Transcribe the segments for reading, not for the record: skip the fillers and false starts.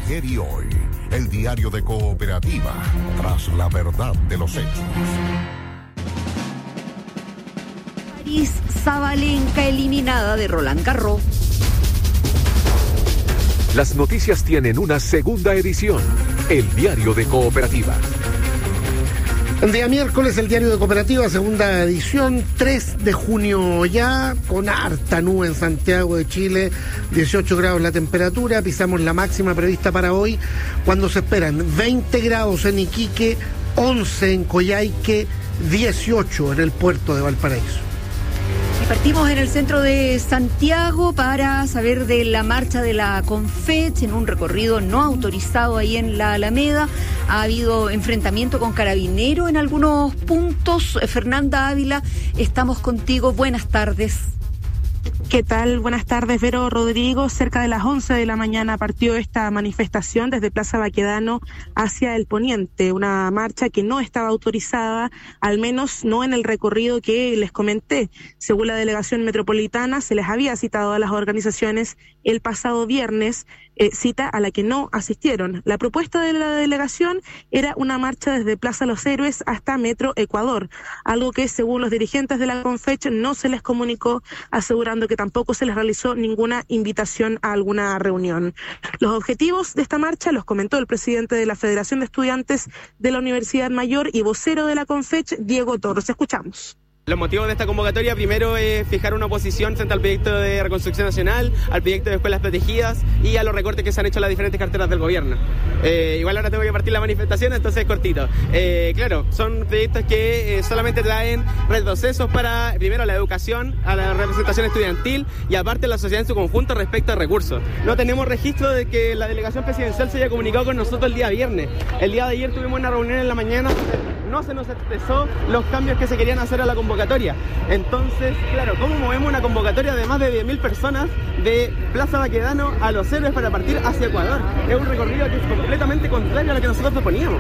Ayer y hoy, el diario de Cooperativa, tras la verdad de los hechos. París Sabalenka eliminada de Roland Garros. Las noticias tienen una segunda edición, el diario de Cooperativa. El día miércoles, el diario de Cooperativa, segunda edición, 3 de junio ya, con harta nube en Santiago de Chile, 18 grados la temperatura, pisamos la máxima prevista para hoy, cuando se esperan 20 grados en Iquique, 11 en Coyhaique, 18 en el puerto de Valparaíso. Partimos en el centro de Santiago para saber de la marcha de la Confech en un recorrido no autorizado ahí en la Alameda. Ha habido enfrentamiento con Carabineros en algunos puntos. Fernanda Ávila, estamos contigo. Buenas tardes. ¿Qué tal? Buenas tardes, Vero, Rodrigo. Cerca de las 11 de la mañana partió esta manifestación desde Plaza Baquedano hacia el poniente, una marcha que no estaba autorizada, al menos no en el recorrido que les comenté. Según la delegación metropolitana, se les había citado a las organizaciones el pasado viernes, cita a la que no asistieron. La propuesta de la delegación era una marcha desde Plaza Los Héroes hasta Metro Ecuador, algo que según los dirigentes de la Confech no se les comunicó, asegurando que tampoco se les realizó ninguna invitación a alguna reunión. Los objetivos de esta marcha los comentó el presidente de la Federación de Estudiantes de la Universidad Mayor y vocero de la Confech, Diego Torres. Escuchamos. Los motivos de esta convocatoria, primero, es fijar una oposición frente al proyecto de reconstrucción nacional, al proyecto de escuelas protegidas y a los recortes que se han hecho en las diferentes carteras del gobierno. Igual ahora tengo que partir la manifestación, entonces es cortito. Claro, son proyectos que solamente traen retrocesos para, primero, la educación, a la representación estudiantil y aparte la sociedad en su conjunto respecto a recursos. No tenemos registro de que la delegación presidencial se haya comunicado con nosotros el día viernes. El día de ayer tuvimos una reunión en la mañana, no se nos expresó los cambios que se querían hacer a la convocatoria. Entonces, claro, ¿cómo movemos una convocatoria de más de 10.000 personas de Plaza Baquedano a Los Héroes para partir hacia Ecuador? Es un recorrido que es completamente contrario a lo que nosotros proponíamos.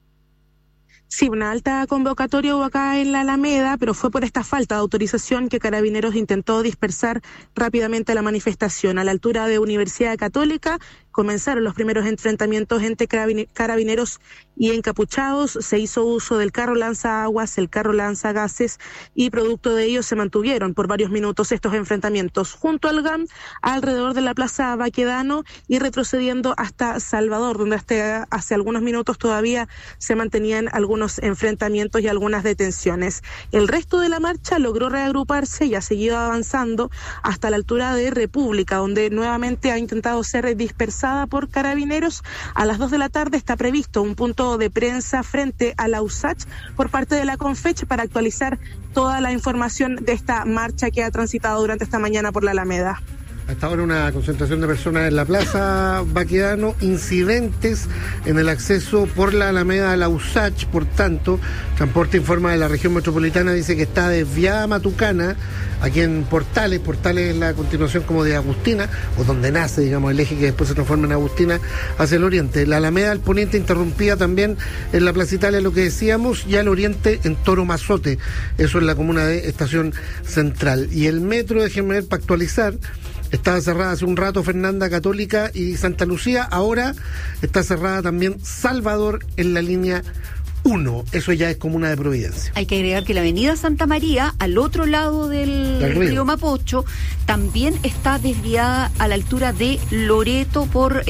Sí, una alta convocatoria hubo acá en la Alameda, pero fue por esta falta de autorización que Carabineros intentó dispersar rápidamente la manifestación. A la altura de Universidad Católica comenzaron los primeros enfrentamientos entre Carabineros y encapuchados. Se hizo uso del carro lanzaguas, el carro lanzagases y producto de ello se mantuvieron por varios minutos estos enfrentamientos junto al GAM alrededor de la Plaza Baquedano y retrocediendo hasta Salvador, donde hasta hace algunos minutos todavía se mantenían algunos enfrentamientos y algunas detenciones. El resto de la marcha logró reagruparse y ha seguido avanzando hasta la altura de República, donde nuevamente ha intentado ser dispersada por Carabineros. A las 2 de la tarde está previsto un punto de prensa frente a la USACH por parte de la Confech para actualizar toda la información de esta marcha que ha transitado durante esta mañana por la Alameda. Hasta ahora una concentración de personas en la Plaza Baquedano, incidentes en el acceso por la Alameda a la USACH, por tanto, Transporte informa de la región metropolitana, dice que está desviada Matucana, aquí en Portales es la continuación como de Agustina, o donde nace, digamos, el eje que después se transforma en Agustina, hacia el oriente. La Alameda al poniente interrumpida también en la Plaza Italia, lo que decíamos, y al oriente en Toro Mazote, eso es la comuna de Estación Central. Y el metro, déjenme ver, para actualizar, estaba cerrada hace un rato Fernanda, Católica y Santa Lucía, ahora está cerrada también Salvador en la línea 1, eso ya es comuna de Providencia. Hay que agregar que la avenida Santa María, al otro lado del río Mapocho, también está desviada a la altura de Loreto por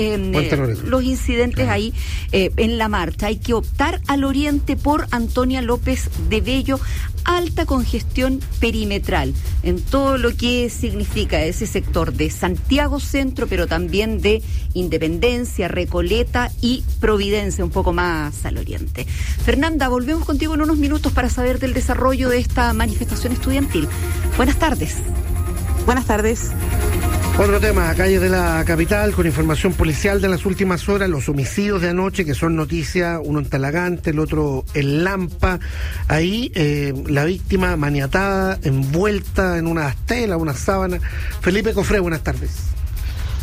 los incidentes ahí en la marcha. Hay que optar al oriente por Antonia López de Bello, alta congestión perimetral en todo lo que significa ese sector de Santiago Centro, pero también de Independencia, Recoleta y Providencia, un poco más al oriente. Fernanda, volvemos contigo en unos minutos para saber del desarrollo de esta manifestación estudiantil. Buenas tardes. Buenas tardes. Otro tema, calles de la capital, con información policial de las últimas horas, los homicidios de anoche, que son noticia, uno en Talagante, el otro en Lampa. Ahí la víctima maniatada, envuelta en una tela, una sábana. Felipe Cofré, buenas tardes.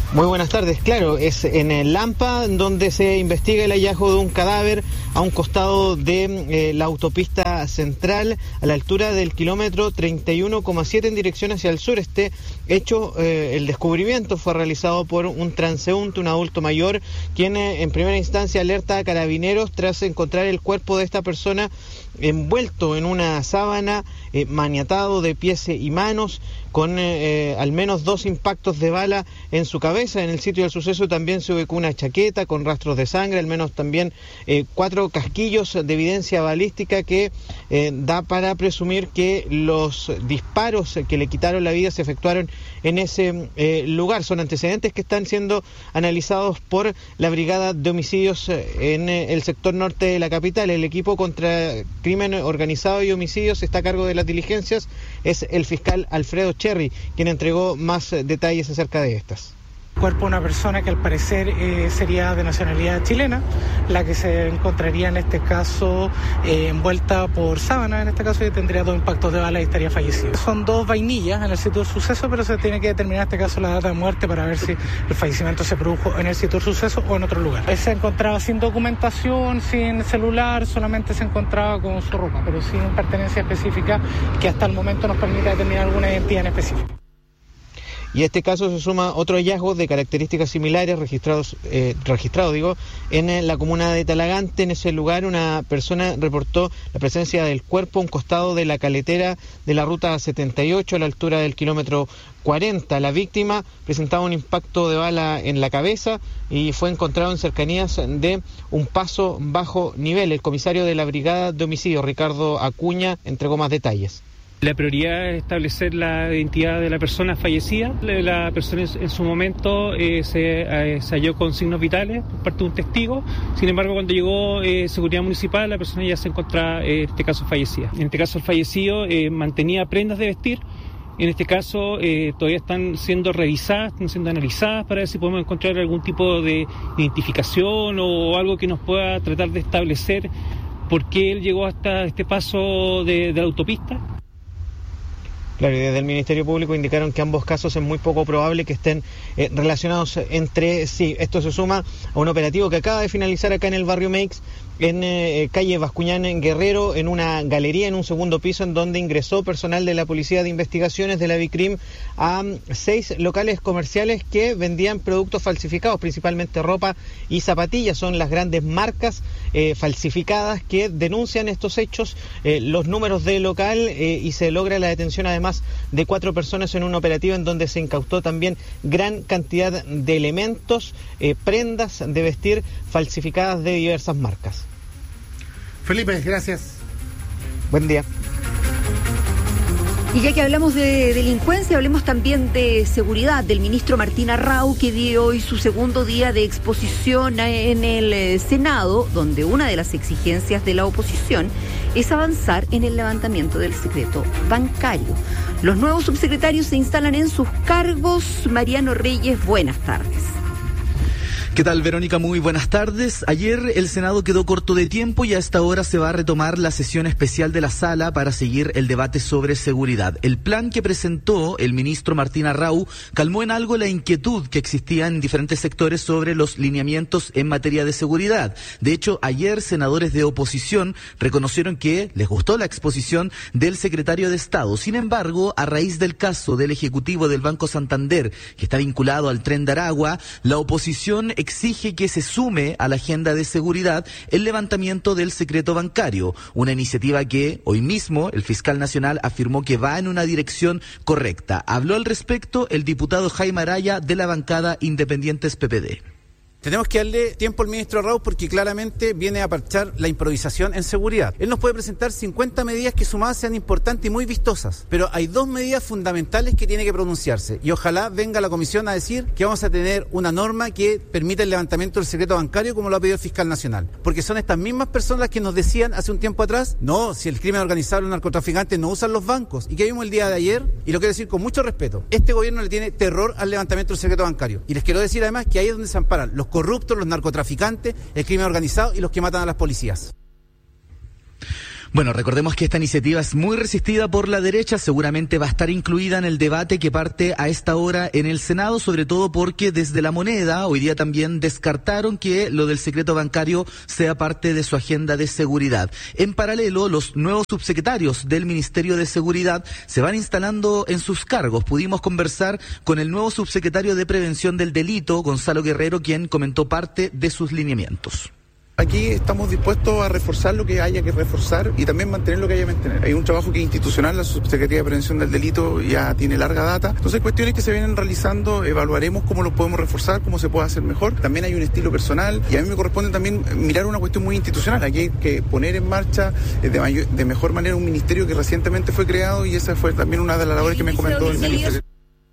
Muy buenas tardes. Claro, es en el Lampa donde se investiga el hallazgo de un cadáver a un costado de la autopista central, a la altura del kilómetro 31,7 en dirección hacia el sur. Este hecho, el descubrimiento fue realizado por un transeúnte, un adulto mayor, quien en primera instancia alerta a carabineros tras encontrar el cuerpo de esta persona envuelto en una sábana, maniatado de pies y manos, con al menos 2 impactos de bala en su cabeza. En el sitio del suceso también se ubicó una chaqueta con rastros de sangre, al menos también 4 casquillos de evidencia balística que da para presumir que los disparos que le quitaron la vida se efectuaron en ese lugar. Son antecedentes que están siendo analizados por la Brigada de Homicidios en el sector norte de la capital. El equipo contra crimen organizado y homicidios está a cargo de las diligencias. Es el fiscal Alfredo Cherry quien entregó más detalles acerca de estas. Cuerpo de una persona que al parecer sería de nacionalidad chilena, la que se encontraría en este caso envuelta por sábana, en este caso, y tendría 2 impactos de bala y estaría fallecido. Son 2 vainillas en el sitio del suceso, pero se tiene que determinar en este caso la data de muerte para ver si el fallecimiento se produjo en el sitio del suceso o en otro lugar. Él se encontraba sin documentación, sin celular, solamente se encontraba con su ropa, pero sin pertenencia específica que hasta el momento nos permite determinar alguna identidad en específico. Y a este caso se suma otro hallazgo de características similares registrado en la comuna de Talagante. En ese lugar una persona reportó la presencia del cuerpo a un costado de la caletera de la ruta 78 a la altura del kilómetro 40. La víctima presentaba un impacto de bala en la cabeza y fue encontrado en cercanías de un paso bajo nivel. El comisario de la Brigada de Homicidios, Ricardo Acuña, entregó más detalles. La prioridad es establecer la identidad de la persona fallecida. La persona en su momento se halló con signos vitales por parte de un testigo. Sin embargo, cuando llegó seguridad municipal, la persona ya se encontraba, en este caso, fallecida. En este caso, el fallecido mantenía prendas de vestir. En este caso, todavía están siendo revisadas, están siendo analizadas para ver si podemos encontrar algún tipo de identificación o algo que nos pueda tratar de establecer por qué él llegó hasta este paso de la autopista. Claro, y desde el Ministerio Público indicaron que ambos casos es muy poco probable que estén relacionados entre sí. Esto se suma a un operativo que acaba de finalizar acá en el barrio Meix, en calle Bascuñán, en Guerrero, en una galería en un segundo piso, en donde ingresó personal de la Policía de Investigaciones de la BICRIM a 6 locales comerciales que vendían productos falsificados, principalmente ropa y zapatillas. Son las grandes marcas falsificadas que denuncian estos hechos, los números del local, y se logra la detención además de 4 personas en un operativo en donde se incautó también gran cantidad de elementos, prendas de vestir falsificadas de diversas marcas. Felipe, gracias. Buen día. Y ya que hablamos de delincuencia, hablemos también de seguridad, del ministro Martín Arrau, que dio hoy su segundo día de exposición en el Senado, donde una de las exigencias de la oposición es avanzar en el levantamiento del secreto bancario. Los nuevos subsecretarios se instalan en sus cargos. Mariano Reyes, buenas tardes. ¿Qué tal, Verónica? Muy buenas tardes. Ayer el Senado quedó corto de tiempo y a esta hora se va a retomar la sesión especial de la sala para seguir el debate sobre seguridad. El plan que presentó el ministro Martín Arrau calmó en algo la inquietud que existía en diferentes sectores sobre los lineamientos en materia de seguridad. De hecho, ayer senadores de oposición reconocieron que les gustó la exposición del secretario de Estado. Sin embargo, a raíz del caso del ejecutivo del Banco Santander, que está vinculado al Tren de Aragua, la oposición exige que se sume a la agenda de seguridad el levantamiento del secreto bancario, una iniciativa que hoy mismo el fiscal nacional afirmó que va en una dirección correcta. Habló al respecto el diputado Jaime Araya de la bancada Independientes PPD. Tenemos que darle tiempo al ministro Arrau porque claramente viene a parchar la improvisación en seguridad. Él nos puede presentar 50 medidas que sumadas sean importantes y muy vistosas, pero hay 2 medidas fundamentales que tiene que pronunciarse y ojalá venga la comisión a decir que vamos a tener una norma que permita el levantamiento del secreto bancario como lo ha pedido el fiscal nacional, porque son estas mismas personas las que nos decían hace un tiempo atrás, no, si el crimen organizado y los narcotraficantes no usan los bancos, y que vimos el día de ayer, y lo quiero decir con mucho respeto, este gobierno le tiene terror al levantamiento del secreto bancario, y les quiero decir además que ahí es donde se amparan los corruptos, los narcotraficantes, el crimen organizado y los que matan a las policías. Bueno, recordemos que esta iniciativa es muy resistida por la derecha, seguramente va a estar incluida en el debate que parte a esta hora en el Senado, sobre todo porque desde La Moneda hoy día también descartaron que lo del secreto bancario sea parte de su agenda de seguridad. En paralelo, los nuevos subsecretarios del Ministerio de Seguridad se van instalando en sus cargos. Pudimos conversar con el nuevo subsecretario de Prevención del Delito, Gonzalo Guerrero, quien comentó parte de sus lineamientos. Aquí estamos dispuestos a reforzar lo que haya que reforzar y también mantener lo que haya que mantener. Hay un trabajo que es institucional, la Subsecretaría de Prevención del Delito ya tiene larga data. Entonces, cuestiones que se vienen realizando, evaluaremos cómo lo podemos reforzar, cómo se puede hacer mejor. También hay un estilo personal y a mí me corresponde también mirar una cuestión muy institucional. Aquí hay que poner en marcha de mejor manera un ministerio que recientemente fue creado y esa fue también una de las labores que me comentó el ministerio.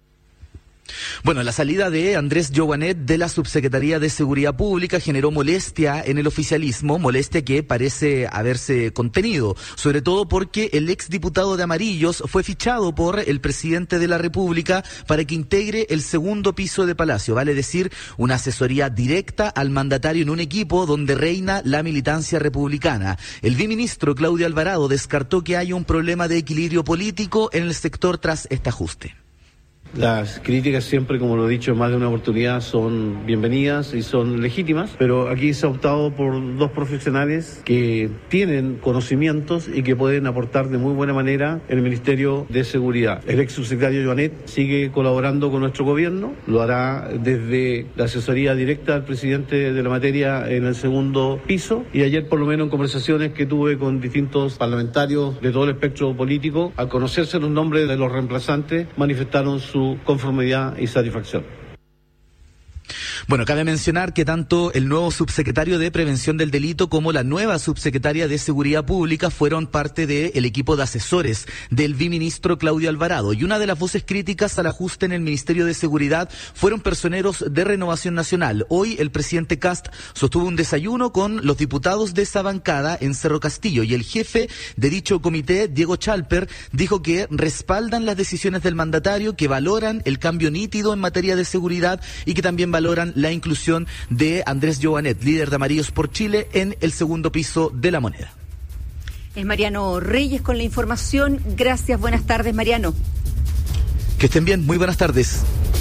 Bueno, la salida de Andrés Joanet de la Subsecretaría de Seguridad Pública generó molestia en el oficialismo, molestia que parece haberse contenido, sobre todo porque el exdiputado de Amarillos fue fichado por el presidente de la República para que integre el segundo piso de Palacio, vale decir, una asesoría directa al mandatario en un equipo donde reina la militancia republicana. El viceministro Claudio Alvarado descartó que haya un problema de equilibrio político en el sector tras este ajuste. Las críticas siempre, como lo he dicho en más de una oportunidad, son bienvenidas y son legítimas, pero aquí se ha optado por dos profesionales que tienen conocimientos y que pueden aportar de muy buena manera en el Ministerio de Seguridad. El ex subsecretario Joanet sigue colaborando con nuestro gobierno, lo hará desde la asesoría directa al presidente de la materia en el segundo piso, y ayer por lo menos en conversaciones que tuve con distintos parlamentarios de todo el espectro político, al conocerse los nombres de los reemplazantes, manifestaron su conformidad y satisfacción. Bueno, cabe mencionar que tanto el nuevo subsecretario de Prevención del Delito como la nueva subsecretaria de Seguridad Pública fueron parte del equipo de asesores del viceministro Claudio Alvarado. Y una de las voces críticas al ajuste en el Ministerio de Seguridad fueron personeros de Renovación Nacional. Hoy el presidente Kast sostuvo un desayuno con los diputados de esa bancada en Cerro Castillo y el jefe de dicho comité, Diego Chalper, dijo que respaldan las decisiones del mandatario, que valoran el cambio nítido en materia de seguridad y que también valoran la inclusión de Andrés Joanet, líder de Amarillos por Chile, en el segundo piso de La Moneda. Es Mariano Reyes con la información. Gracias, buenas tardes, Mariano. Que estén bien, muy buenas tardes.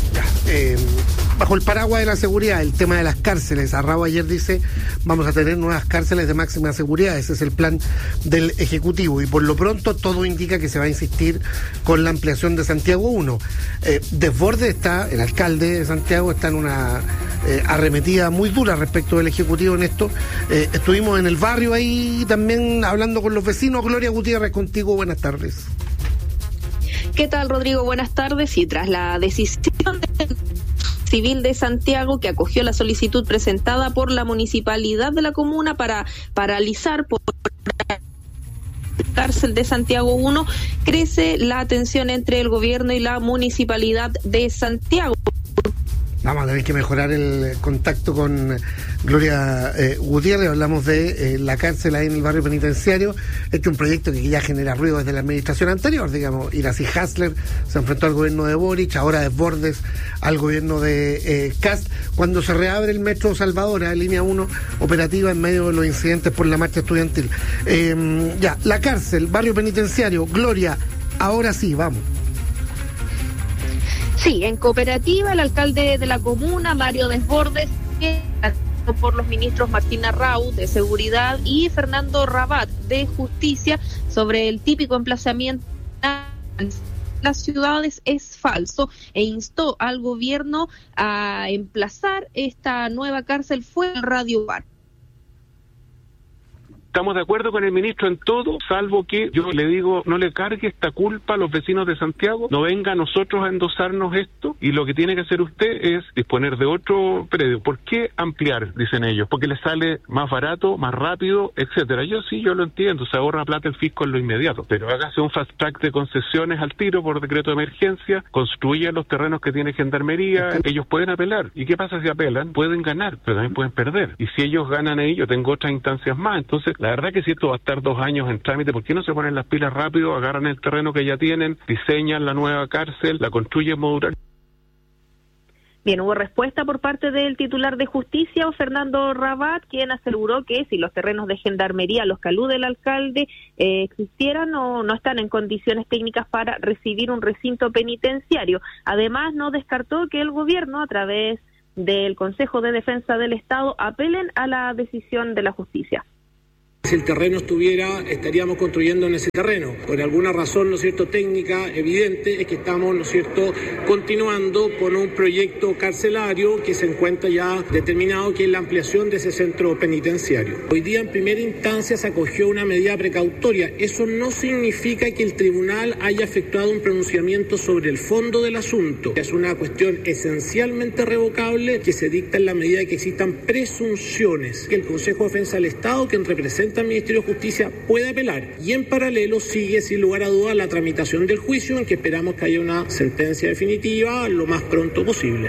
Bajo el paraguas de la seguridad, el tema de las cárceles. Arrao ayer dice, vamos a tener nuevas cárceles de máxima seguridad. Ese es el plan del Ejecutivo. Y por lo pronto todo indica que se va a insistir con la ampliación de Santiago 1. Desbordes está, el alcalde de Santiago está en una arremetida muy dura respecto del Ejecutivo en esto. Estuvimos en el barrio ahí también hablando con los vecinos. Gloria Gutiérrez, contigo, buenas tardes. ¿Qué tal, Rodrigo? Buenas tardes. Y tras la decisión del Civil de Santiago, que acogió la solicitud presentada por la municipalidad de la comuna para paralizar por cárcel de Santiago 1, crece la tensión entre el gobierno y la municipalidad de Santiago. Vamos a tener que mejorar el contacto con Gloria Gutiérrez. Hablamos de la cárcel ahí en el barrio penitenciario. Este es un proyecto que ya genera ruido desde la administración anterior, digamos. Iracy Hasler se enfrentó al gobierno de Boric, ahora Desbordes al gobierno de Kast. Cuando se reabre el Metro Salvador, línea 1 operativa en medio de los incidentes por la marcha estudiantil. Ya, la cárcel, barrio penitenciario. Gloria, ahora sí, vamos. Sí, en cooperativa, el alcalde de la comuna, Mario Desbordes, por los ministros Martín Arrau, de Seguridad, y Fernando Rabat, de Justicia, sobre el típico emplazamiento en las ciudades es falso, e instó al gobierno a emplazar esta nueva cárcel fuera del Radio Bar. Estamos de acuerdo con el ministro en todo, salvo que yo le digo, no le cargue esta culpa a los vecinos de Santiago, no venga a nosotros a endosarnos esto, y lo que tiene que hacer usted es disponer de otro predio. ¿Por qué ampliar? Dicen ellos, porque le sale más barato, más rápido, etcétera. Yo lo entiendo, se ahorra plata el fisco en lo inmediato, pero hágase un fast track de concesiones al tiro por decreto de emergencia, construya los terrenos que tiene Gendarmería, ellos pueden apelar. ¿Y qué pasa si apelan? Pueden ganar, pero también pueden perder. Y si ellos ganan ahí, yo tengo otras instancias más. Entonces, la verdad que si esto va a estar 2 años en trámite, ¿por qué no se ponen las pilas rápido, agarran el terreno que ya tienen, diseñan la nueva cárcel, la construyen modular? Bien, hubo respuesta por parte del titular de Justicia, Fernando Rabat, quien aseguró que si los terrenos de gendarmería a los que alude el alcalde existieran o no están en condiciones técnicas para recibir un recinto penitenciario. Además, no descartó que el gobierno, a través del Consejo de Defensa del Estado, apelen a la decisión de la justicia. Si el terreno estuviera, estaríamos construyendo en ese terreno. Por alguna razón, ¿no es cierto?, técnica evidente, es que estamos, ¿no es cierto?, continuando con un proyecto carcelario que se encuentra ya determinado, que es la ampliación de ese centro penitenciario. Hoy día, en primera instancia, se acogió una medida precautoria. Eso no significa que el tribunal haya efectuado un pronunciamiento sobre el fondo del asunto. Es una cuestión esencialmente revocable que se dicta en la medida de que existan presunciones. Que el Consejo de Defensa del Estado, quien representa al Ministerio de Justicia, puede apelar, y en paralelo sigue sin lugar a dudas la tramitación del juicio, en que esperamos que haya una sentencia definitiva lo más pronto posible.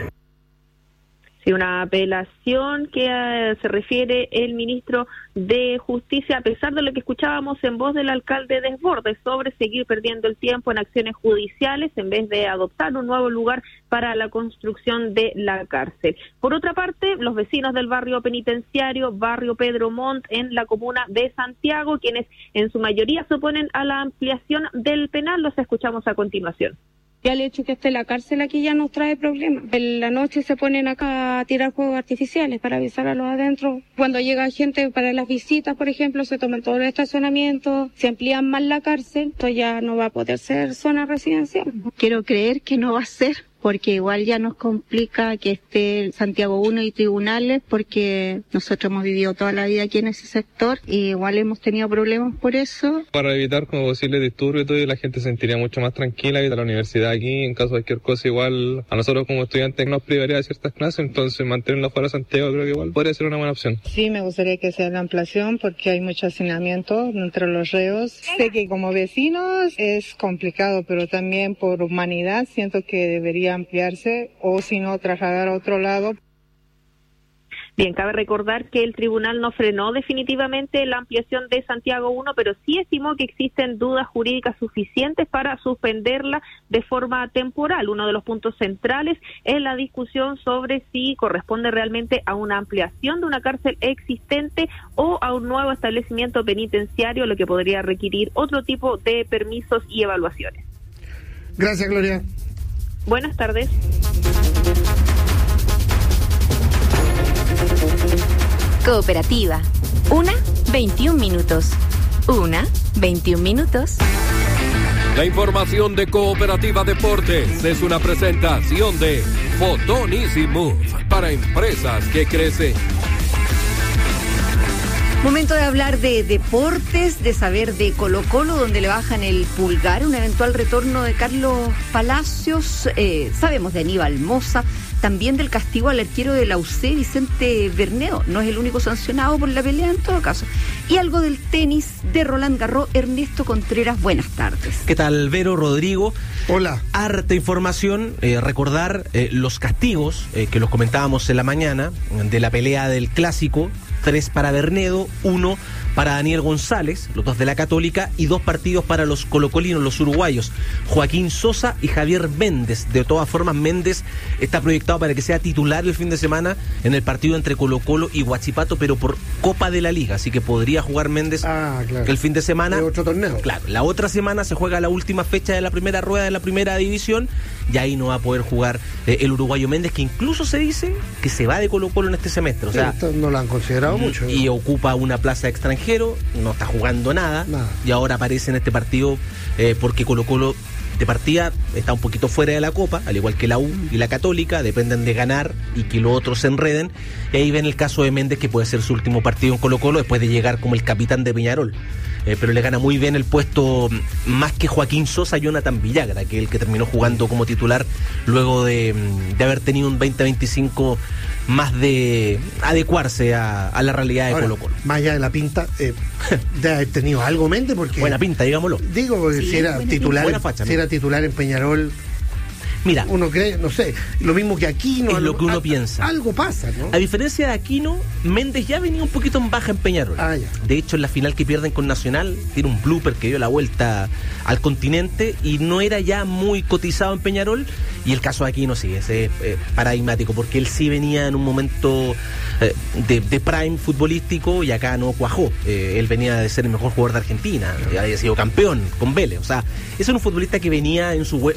Sí, una apelación que se refiere el ministro de Justicia, a pesar de lo que escuchábamos en voz del alcalde Desbordes sobre seguir perdiendo el tiempo en acciones judiciales en vez de adoptar un nuevo lugar para la construcción de la cárcel. Por otra parte, los vecinos del barrio penitenciario, barrio Pedro Montt, en la comuna de Santiago, quienes en su mayoría se oponen a la ampliación del penal, los escuchamos a continuación. Ya el hecho que esté la cárcel aquí ya nos trae problemas. En la noche se ponen acá a tirar fuegos artificiales para avisar a los adentro. Cuando llega gente para las visitas, por ejemplo, se toman todo el estacionamiento, se amplían más la cárcel, esto ya no va a poder ser zona residencial. Quiero creer que no va a ser, porque igual ya nos complica que esté Santiago 1 y tribunales, porque nosotros hemos vivido toda la vida aquí en ese sector y igual hemos tenido problemas por eso. Para evitar como posibles disturbios y todo, la gente se sentiría mucho más tranquila y de la universidad aquí, en caso de cualquier cosa, igual a nosotros como estudiantes nos privaría de ciertas clases, entonces mantenernos fuera de Santiago creo que igual podría ser una buena opción. Sí, me gustaría que sea la ampliación porque hay mucho hacinamiento entre los reos. Sé que como vecinos es complicado, pero también por humanidad siento que debería ampliarse o si no trasladar a otro lado. Bien, cabe recordar que el tribunal no frenó definitivamente la ampliación de Santiago 1, pero sí estimó que existen dudas jurídicas suficientes para suspenderla de forma temporal. Uno de los puntos centrales es la discusión sobre si corresponde realmente a una ampliación de una cárcel existente o a un nuevo establecimiento penitenciario, lo que podría requerir otro tipo de permisos y evaluaciones. Gracias, Gloria. Buenas tardes. Cooperativa. 21 minutos. 21 minutos. La información de Cooperativa Deportes es una presentación de Fotón Easy Move para empresas que crecen. Momento de hablar de deportes, de saber de Colo-Colo, donde le bajan el pulgar, un eventual retorno de Carlos Palacios, sabemos de Aníbal Mosa, también del castigo al arquero de la UC, Vicente Bernedo, no es el único sancionado por la pelea en todo caso, y algo del tenis de Roland Garros. Ernesto Contreras, buenas tardes. ¿Qué tal, Vero, Rodrigo? Hola. Harta información, recordar los castigos que los comentábamos en la mañana de la pelea del Clásico. 3 para Bernedo, 1 para Daniel González, los dos de la Católica, y 2 partidos para los colocolinos, los uruguayos, Joaquín Sosa y Javier Méndez. De todas formas, Méndez está proyectado para que sea titular el fin de semana en el partido entre Colo-Colo y Huachipato, pero por Copa de la Liga, así que podría jugar Méndez el fin de semana. De otro torneo. Claro, la otra semana se juega la última fecha de la primera rueda de la primera división, y ahí no va a poder jugar el uruguayo Méndez, que incluso se dice que se va de Colo-Colo en este semestre. O sea, esto no lo han considerado mucho. Y ocupa una plaza extranjero, no está jugando nada. Y ahora aparece en este partido porque Colo-Colo de partida está un poquito fuera de la Copa, al igual que la U y la Católica, dependen de ganar y que los otros se enreden. Y ahí ven el caso de Méndez, que puede ser su último partido en Colo-Colo después de llegar como el capitán de Peñarol. Pero le gana muy bien el puesto, más que Joaquín Sosa, Jonathan Villagra, que es el que terminó jugando como titular luego de haber tenido un 2025 más de adecuarse a la realidad de Colo-Colo. Más allá de la pinta, de haber tenido algo Méndez, porque... Buena pinta, digámoslo. Digo, porque sí, si era titular, buena facha, si era titular en Peñarol... Mira, uno cree, no sé, lo mismo que Aquino. Es lo que uno piensa. Algo pasa, ¿no? A diferencia de Aquino, Méndez ya venía un poquito en baja en Peñarol. Ya. De hecho, en la final que pierden con Nacional, tiene un blooper que dio la vuelta al continente y no era ya muy cotizado en Peñarol. Y el caso de Aquino sí, ese es paradigmático, porque él sí venía en un momento de prime futbolístico y acá no cuajó. Él venía de ser el mejor jugador de Argentina, había sido campeón con Vélez. O sea, ese era un futbolista que venía en su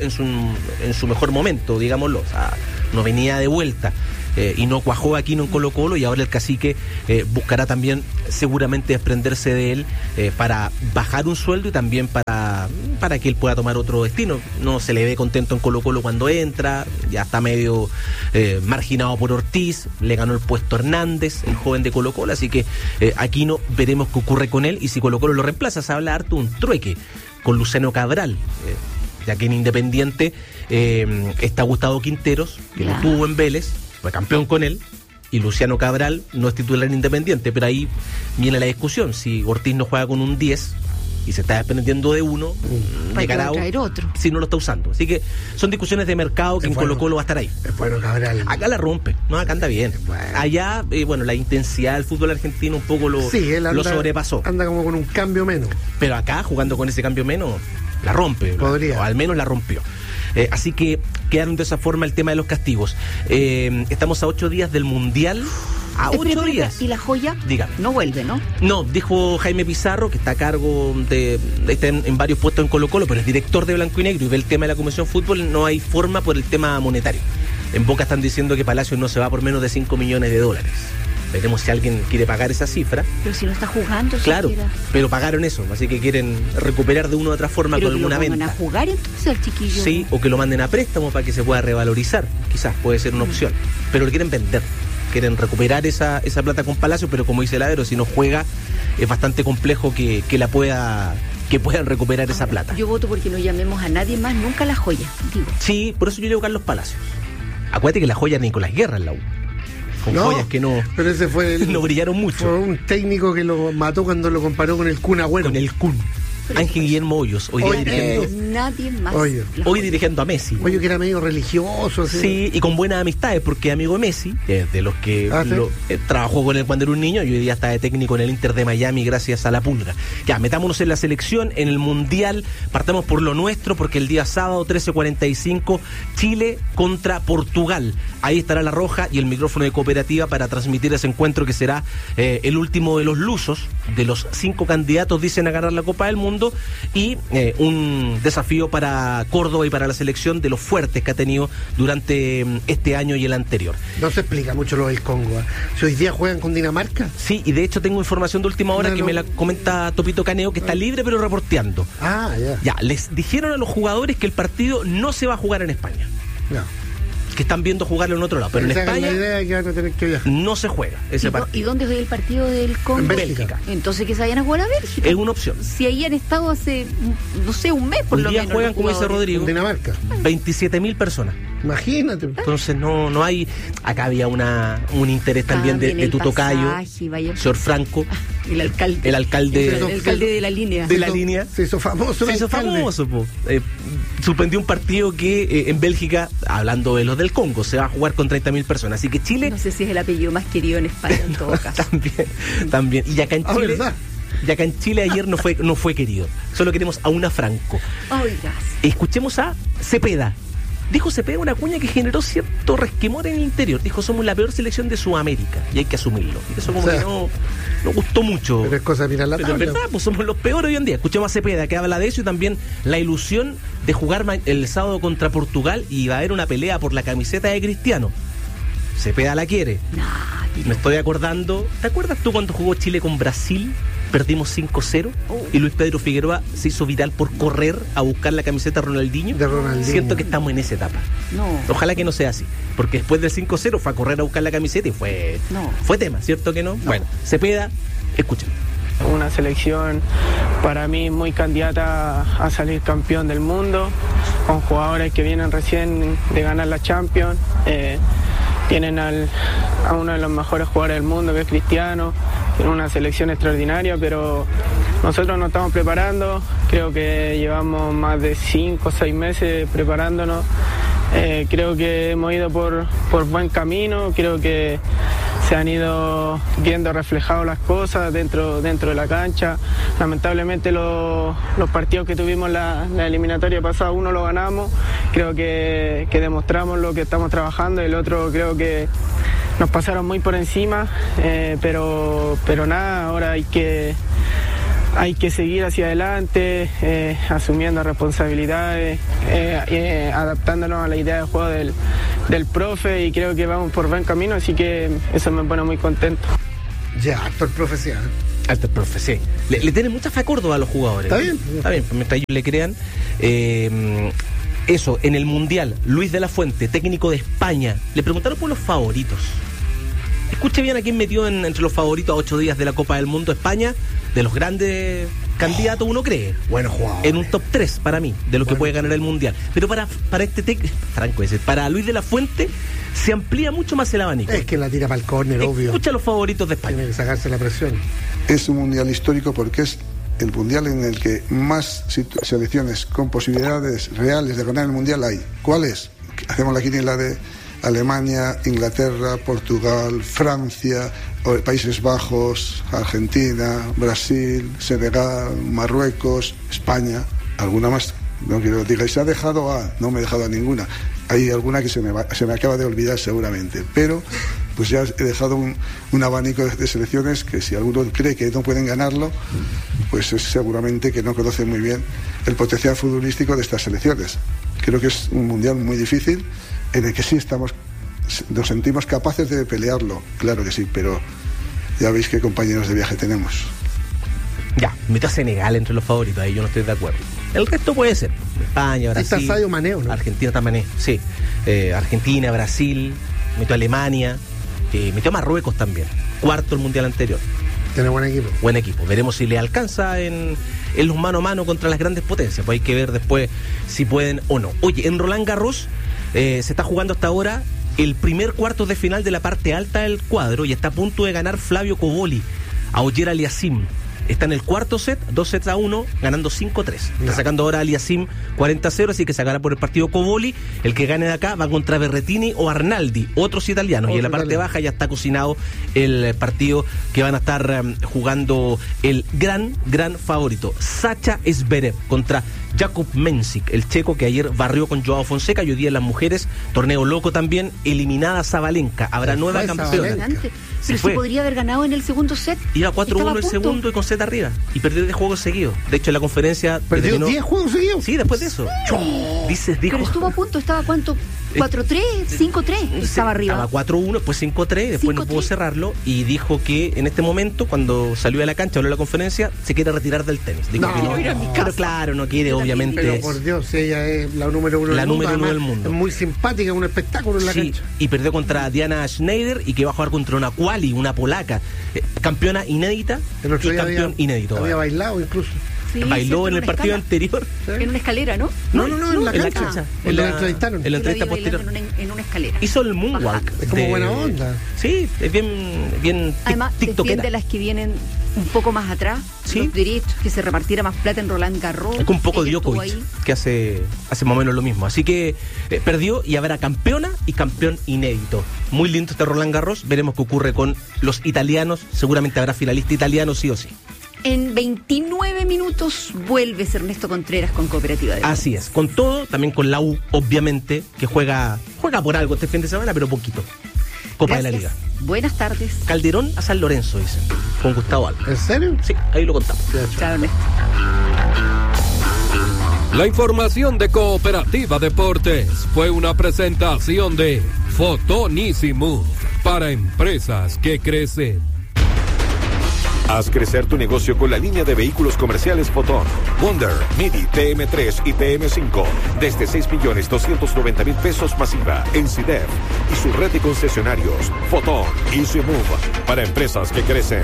mejor momento, digámoslo. O sea, no venía de vuelta. Y no cuajó Aquino en Colo-Colo, y ahora el Cacique buscará también seguramente desprenderse de él para bajar un sueldo y también para que él pueda tomar otro destino. No se le ve contento en Colo-Colo cuando entra, ya está medio marginado por Ortiz, le ganó el puesto Hernández, el joven de Colo-Colo, así que Aquino veremos qué ocurre con él, y si Colo-Colo lo reemplaza, se habla harto un trueque con Luciano Cabral, ya que en Independiente está Gustavo Quinteros, que lo tuvo en Vélez, fue campeón con él, y Luciano Cabral no es titular en Independiente, pero ahí viene la discusión. Si Ortiz no juega con un 10 y se está desprendiendo de uno, llegará otro si no lo está usando. Así que son discusiones de mercado que en Colo-Colo va a estar ahí. Bueno, Cabral. Acá la rompe, no, acá anda bien. Allá, la intensidad del fútbol argentino un poco lo sobrepasó. Anda como con un cambio menos. Pero acá, jugando con ese cambio menos, la rompe. Podría. O al menos la rompió. Así que quedaron de esa forma el tema de los castigos. Estamos a 8 días del Mundial. A 8 días. ¿Y la joya? Dígame. No vuelve, ¿no? No, dijo Jaime Pizarro, que está a cargo está en varios puestos en Colo-Colo, pero es director de Blanco y Negro y ve el tema de la Comisión Fútbol. No hay forma por el tema monetario. En Boca están diciendo que Palacios no se va por menos de $5 millones. Veremos si alguien quiere pagar esa cifra. Pero si no está jugando, claro, siquiera. Pero pagaron eso, así que quieren recuperar de una u otra forma con alguna venta. ¿Pero a jugar entonces al chiquillo? Sí, o que lo manden a préstamo para que se pueda revalorizar. Quizás puede ser una opción. Pero lo quieren vender. Quieren recuperar esa plata con Palacio, pero como dice el Avero, si no juega, es bastante complejo que puedan recuperar esa plata. Yo voto porque no llamemos a nadie más nunca la joya, digo. Sí, por eso yo digo Carlos Palacios. Acuérdate que la joya era Nicolás Guerra en la U. Con joyas que no, pero ese fue no brillaron mucho. Fue un técnico que lo mató cuando lo comparó con el Kun Agüero. Con el Kun. Ángel Guillermo Hoyos, hoy dirigiendo. Nadie más. Hoy dirigiendo a Messi. Hoyos que era medio religioso. Sí, y con buenas amistades, porque amigo de Messi, de los que trabajó con él cuando era un niño, y hoy día está de técnico en el Inter de Miami gracias a la Pulga. Ya, metámonos en la selección, en el Mundial. Partamos por lo nuestro, porque el día sábado 13:45, Chile contra Portugal. Ahí estará La Roja y el micrófono de Cooperativa para transmitir ese encuentro que será el último de los lusos, de los 5 candidatos, dicen, a ganar la Copa del Mundo. Y un desafío para Córdoba y para la selección de los fuertes que ha tenido durante este año y el anterior. No se explica mucho lo del Congo. Si hoy día juegan con Dinamarca. Sí, y de hecho tengo información de última hora que me la comenta Topito Caneo, que está libre pero reporteando. Ya, les dijeron a los jugadores que el partido no se va a jugar en España. No. Que están viendo jugarlo en otro lado, pero en España la idea que van a tener que viajar. No se juega ese partido. ¿Y dónde es el partido del Congo? En Bélgica. Entonces que se vayan a jugar a Bélgica. Es una opción. Si ahí han estado hace, no sé, un mes por lo menos. Hoy día juegan, como dice Rodrigo, en Dinamarca. 27.000 personas. Imagínate. Entonces no hay. Acá había un interés también de tu tocayo, señor Franco. El alcalde. El alcalde de la línea. De la línea. Se hizo famoso. Suspendió un partido que en Bélgica, hablando de los del Congo, se va a jugar con 30.000 personas. Así que Chile. No sé si es el apellido más querido en España en todo caso. También. Y acá en Chile. Y acá en Chile ayer no fue querido. Solo queremos a una Franco. Oigas. Escuchemos a Cepeda. Dijo Cepeda una cuña que generó cierto resquemor en el interior. Dijo, somos la peor selección de Sudamérica y hay que asumirlo. Y eso como que no gustó mucho. Pero es cosa de mirar la tabla. Pero en verdad, pues somos los peores hoy en día. Escuchemos a Cepeda que habla de eso y también la ilusión de jugar el sábado contra Portugal y va a haber una pelea por la camiseta de Cristiano. Cepeda la quiere. Me estoy acordando. ¿Te acuerdas tú cuando jugó Chile con Brasil? Perdimos 5-0 y Luis Pedro Figueroa se hizo viral por correr a buscar la camiseta de Ronaldinho. Siento que estamos en esa etapa. Ojalá que no sea así, porque después del 5-0 fue a correr a buscar la camiseta y fue tema, ¿cierto que no? Bueno, Cepeda, escuchen. Una selección para mí muy candidata a salir campeón del mundo, con jugadores que vienen recién de ganar la Champions. Tienen a uno de los mejores jugadores del mundo, que es Cristiano. Tienen una selección extraordinaria, pero nosotros nos estamos preparando. Creo que llevamos más de 5 o 6 meses preparándonos. Creo que hemos ido por buen camino, creo que se han ido viendo reflejadas las cosas dentro de la cancha. Lamentablemente los partidos que tuvimos la eliminatoria pasada, uno lo ganamos, creo que demostramos lo que estamos trabajando, el otro creo que nos pasaron muy por encima, pero nada, ahora hay que seguir hacia adelante, asumiendo responsabilidades, adaptándonos a la idea de juego del profe, y creo que vamos por buen camino, así que eso me pone muy contento. Ya, actor profe, sí. Actor profe, sí. Le tiene mucha fe a Córdoba a los jugadores. Está bien, mientras ellos le crean. Eso, en el Mundial, Luis de la Fuente, técnico de España, le preguntaron por los favoritos. Escuche bien a quién metió entre los favoritos a 8 días de la Copa del Mundo. España, de los grandes candidatos, uno cree. Bueno, jugador. En un top 3 para mí, de lo que puede ganar el Mundial. Pero para para Luis de la Fuente, se amplía mucho más el abanico. Es que la tira para el córner, obvio. Escucha a los favoritos de España. Tiene que sacarse la presión. Es un mundial histórico porque es el mundial en el que más selecciones con posibilidades reales de ganar el mundial hay. ¿Cuál es? Hacemos la quiniela de Alemania, Inglaterra, Portugal, Francia, Países Bajos, Argentina, Brasil, Senegal, Marruecos, España, alguna más. No quiero decir, se ha dejado a, no me he dejado a ninguna. Hay alguna que se me acaba de olvidar seguramente, pero pues ya he dejado un abanico de selecciones que si alguno cree que no pueden ganarlo, pues es seguramente que no conoce muy bien el potencial futbolístico de estas selecciones. Creo que es un mundial muy difícil, en el que sí nos sentimos capaces de pelearlo, claro que sí, pero ya veis qué compañeros de viaje tenemos. Ya, meto a Senegal entre los favoritos, ahí yo no estoy de acuerdo. El resto puede ser España, Brasil, está Sadio Mané, ¿no? Argentina también, sí. Argentina, Brasil, metió a Alemania, metió a Marruecos también. Cuarto el mundial anterior. Tiene buen equipo. Buen equipo. Veremos si le alcanza en los mano a mano contra las grandes potencias. Pues hay que ver después si pueden o no. Oye, en Roland Garros se está jugando hasta ahora el primer cuarto de final de la parte alta del cuadro y está a punto de ganar Flavio Cobolli a Ogier Aliassime. Está en el cuarto set, 2-1, ganando 5-3. Está sacando ahora a Aliassime 40-0, así que sacará por el partido Cobolli. El que gane de acá va contra Berrettini o Arnaldi, otros italianos. Y en la parte baja ya está cocinado el partido que van a estar jugando el gran favorito, Sacha Zverev contra Jakub Mensik, el checo que ayer barrió con Joao Fonseca. Y hoy día en las mujeres, torneo loco también, eliminada Sabalenka. Habrá nueva campeona. Pero se podría haber ganado en el segundo set. Iba 4-1 el segundo y con set arriba. Y perdió 10 juegos seguidos. De hecho, en la conferencia... ¿Perdió 10 juegos seguidos? Sí, después de eso. Dijo... Pero estuvo a punto, ¿estaba cuánto? 4-3, 5-3, estaba arriba. Estaba 4-1, después 5-3, después no pudo cerrarlo. Y dijo que en este momento, cuando salió de la cancha, habló de la conferencia, se quiere retirar del tenis. Dijo que no, pero claro, no quiere, obviamente. Pero por Dios, ella es la número uno del mundo. Es muy simpática, un espectáculo en la cancha. Y perdió contra Diana Schneider y que va a jugar contra una quali, una polaca. Campeona inédita y campeón inédito. Había bailado incluso. Sí, bailó en el partido anterior. En una escalera, ¿no? No, en la cancha. En la entrevista posterior. En una escalera. Hizo el moonwalk. Es como buena onda. Sí, es bien además, defiende las que vienen un poco más atrás, los derechos, que se repartiera más plata en Roland Garros. Es un poco Djokovic, que hace más o menos lo mismo. Así que perdió y habrá campeona y campeón inédito. Muy lindo este Roland Garros. Veremos qué ocurre con los italianos. Seguramente habrá finalista italiano sí o sí. En 29 minutos vuelves Ernesto Contreras con Cooperativa de Deportes. Así es, con todo, también con la U, obviamente, que juega por algo este fin de semana, pero poquito. Copa de la Liga. Buenas tardes. Calderón a San Lorenzo, dicen, con Gustavo Alba. ¿En serio? Sí, ahí lo contamos. Chao, Ernesto. La información de Cooperativa Deportes fue una presentación de Fotonísimo para empresas que crecen. Haz crecer tu negocio con la línea de vehículos comerciales Fotón, Wonder, Midi, TM3 y TM5 desde 6.290.000 pesos masiva en CIDEF y su red de concesionarios Fotón Easy Move para empresas que crecen.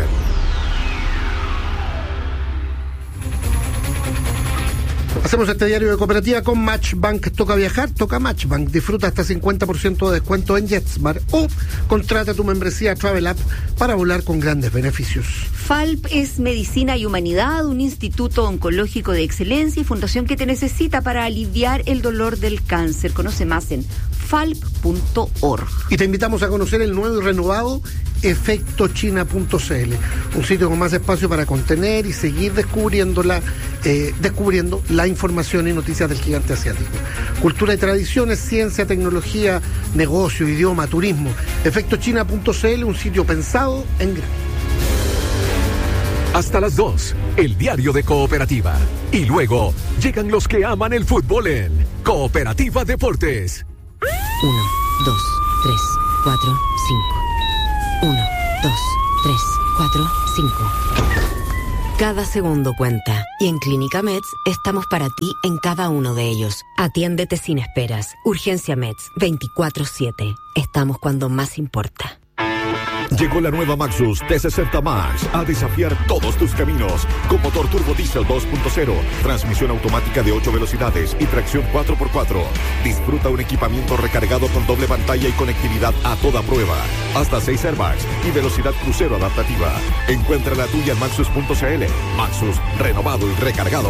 Hacemos este diario de cooperativa con Matchbank. Toca viajar, toca Matchbank. Disfruta hasta 50% de descuento en JetSmart o contrata tu membresía Travel App para volar con grandes beneficios. FALP es Medicina y Humanidad, un instituto oncológico de excelencia y fundación que te necesita para aliviar el dolor del cáncer. Conoce más en falp.org. Y te invitamos a conocer el nuevo y renovado efectochina.cl, un sitio con más espacio para contener y seguir descubriendo la información y noticias del gigante asiático. Cultura y tradiciones, ciencia, tecnología, negocio, idioma, turismo. Efectochina.cl, un sitio pensado en grande. Hasta las 2, el diario de Cooperativa. Y luego llegan los que aman el fútbol en Cooperativa Deportes. 1, 2, 3, 4, 5. 1, 2, 3, 4, 5. Cada segundo cuenta. Y en Clínica Meds estamos para ti en cada uno de ellos. Atiéndete sin esperas. Urgencia Meds, 24/7. Estamos cuando más importa. Llegó la nueva Maxus T60 Max a desafiar todos tus caminos. Con motor turbo diésel 2.0, transmisión automática de 8 velocidades y tracción 4x4. Disfruta un equipamiento recargado con doble pantalla y conectividad a toda prueba. Hasta 6 airbags y velocidad crucero adaptativa. Encuentra la tuya en Maxus.cl. Maxus, renovado y recargado.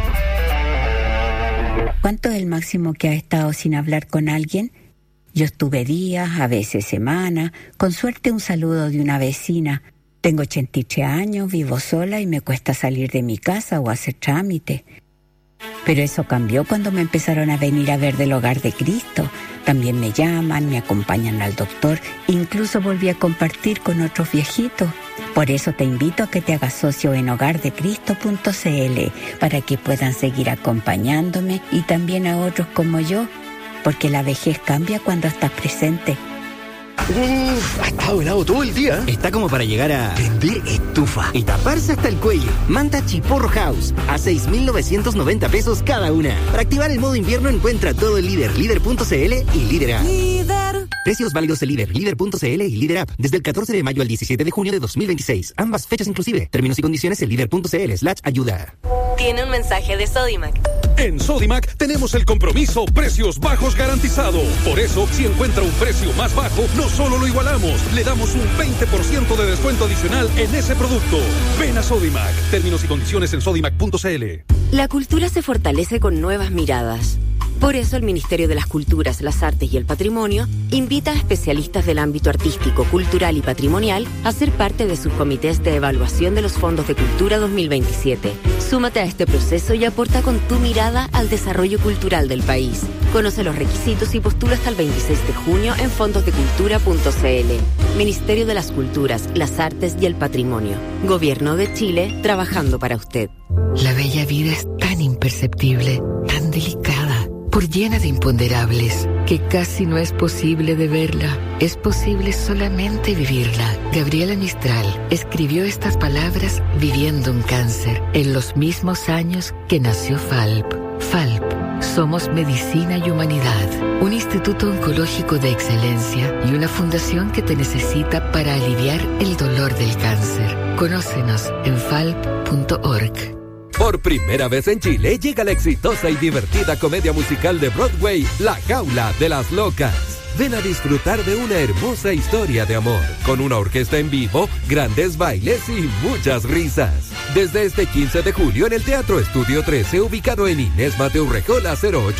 ¿Cuánto es el máximo que has estado sin hablar con alguien? Yo estuve días, a veces semanas, con suerte un saludo de una vecina. Tengo 83 años, vivo sola y me cuesta salir de mi casa o hacer trámite. Pero eso cambió cuando me empezaron a venir a ver del Hogar de Cristo. También me llaman, me acompañan al doctor, incluso volví a compartir con otros viejitos. Por eso te invito a que te hagas socio en hogardecristo.cl para que puedan seguir acompañándome y también a otros como yo. Porque la vejez cambia cuando estás presente. Ha estado helado todo el día. Está como para llegar a vender estufa y taparse hasta el cuello. Manta Chiporro House a 6,990 pesos cada una. Para activar el modo invierno encuentra todo el Líder, líder.cl y Líder App. Precios válidos de Líder, líder.cl y Líder App desde el 14 de mayo al 17 de junio de 2026. Ambas fechas inclusive. Términos y condiciones en líder.cl/ayuda. Tiene un mensaje de Sodimac. En Sodimac tenemos el compromiso precios bajos garantizado. Por eso, si encuentra un precio más bajo, no solo lo igualamos, le damos un 20% de descuento adicional en ese producto. Ven a Sodimac. Términos y condiciones en sodimac.cl. La cultura se fortalece con nuevas miradas. Por eso el Ministerio de las Culturas, las Artes y el Patrimonio invita a especialistas del ámbito artístico, cultural y patrimonial a ser parte de sus comités de evaluación de los fondos de cultura 2027. Súmate a este proceso y aporta con tu mirada al desarrollo cultural del país. Conoce los requisitos y postula hasta el 26 de junio en fondosdecultura.cl. Ministerio de las Culturas, las Artes y el Patrimonio. Gobierno de Chile, trabajando para usted. La bella vida es tan imperceptible, tan delicada, por llena de imponderables, que casi no es posible de verla. Es posible solamente vivirla. Gabriela Mistral escribió estas palabras viviendo un cáncer, en los mismos años que nació FALP. FALP, somos medicina y humanidad, un instituto oncológico de excelencia y una fundación que te necesita para aliviar el dolor del cáncer. Conócenos en falp.org. Por primera vez en Chile llega la exitosa y divertida comedia musical de Broadway, La Jaula de las Locas. Ven a disfrutar de una hermosa historia de amor, con una orquesta en vivo, grandes bailes y muchas risas. Desde este 15 de julio en el Teatro Estudio 13, ubicado en Inés Mateo Rejola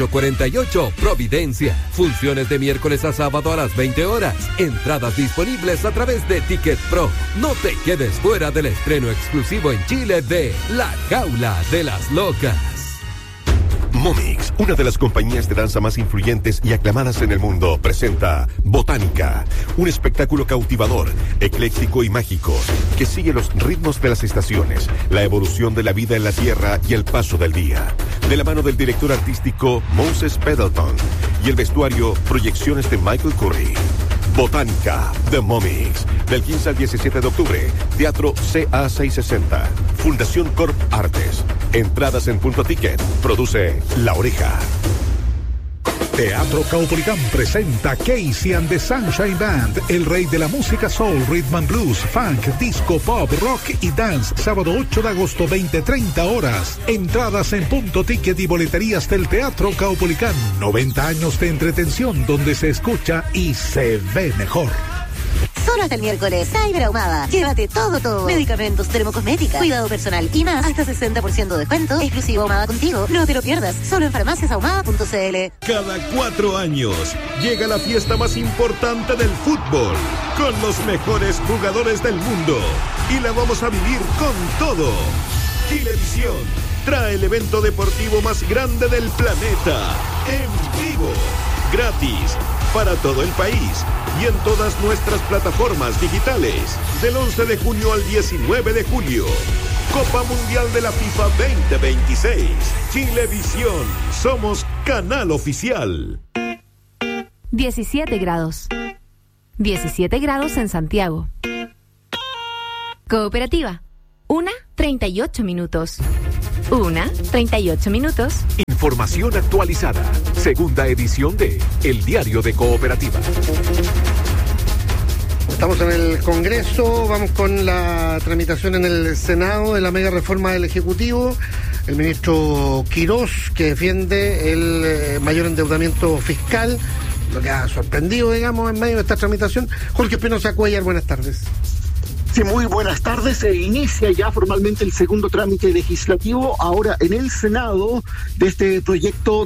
0848, Providencia. Funciones de miércoles a sábado a las 20 horas. Entradas disponibles a través de Ticket Pro. No te quedes fuera del estreno exclusivo en Chile de La Jaula de las Locas. Momix, una de las compañías de danza más influyentes y aclamadas en el mundo, presenta Botánica, un espectáculo cautivador, ecléctico y mágico, que sigue los ritmos de las estaciones, la evolución de la vida en la Tierra y el paso del día. De la mano del director artístico Moses Pendleton y el vestuario, proyecciones de Michael Curry. Botánica, The Momix, del 15 al 17 de octubre, Teatro CA660, Fundación Corp Artes. Entradas en Punto Ticket, produce La Oreja. Teatro Caupolicán presenta Casey and the Sunshine Band, el rey de la música soul, rhythm and blues, funk, disco, pop, rock y dance. Sábado 8 de agosto, 20-30 horas. Entradas en Punto Ticket y boleterías del Teatro Caupolicán. 90 años de entretención donde se escucha y se ve mejor. Solo hasta el miércoles, Cyber Ahumada. Llévate todo. Medicamentos, dermocosmética, cuidado personal y más. Hasta 60% de descuento. Exclusivo Ahumada Contigo. No te lo pierdas. Solo en farmaciasahumada.cl. Cada 4 años llega la fiesta más importante del fútbol, con los mejores jugadores del mundo. Y la vamos a vivir con todo. Chilevisión trae el evento deportivo más grande del planeta. En vivo. Gratis. Para todo el país y en todas nuestras plataformas digitales. Del 11 de junio al 19 de julio. Copa Mundial de la FIFA 2026. Chilevisión. Somos canal oficial. 17 grados. 17 grados en Santiago. Cooperativa. 1:38 minutos. 1:38 minutos. Información actualizada. Segunda edición de El Diario de Cooperativa. Estamos en el Congreso, vamos con la tramitación en el Senado de la mega reforma del Ejecutivo. El ministro Quirós, que defiende el mayor endeudamiento fiscal, lo que ha sorprendido, digamos, en medio de esta tramitación. Jorge Espinosa Cuellar, buenas tardes. Sí, muy buenas tardes. Se inicia ya formalmente el segundo trámite legislativo ahora en el Senado de este proyecto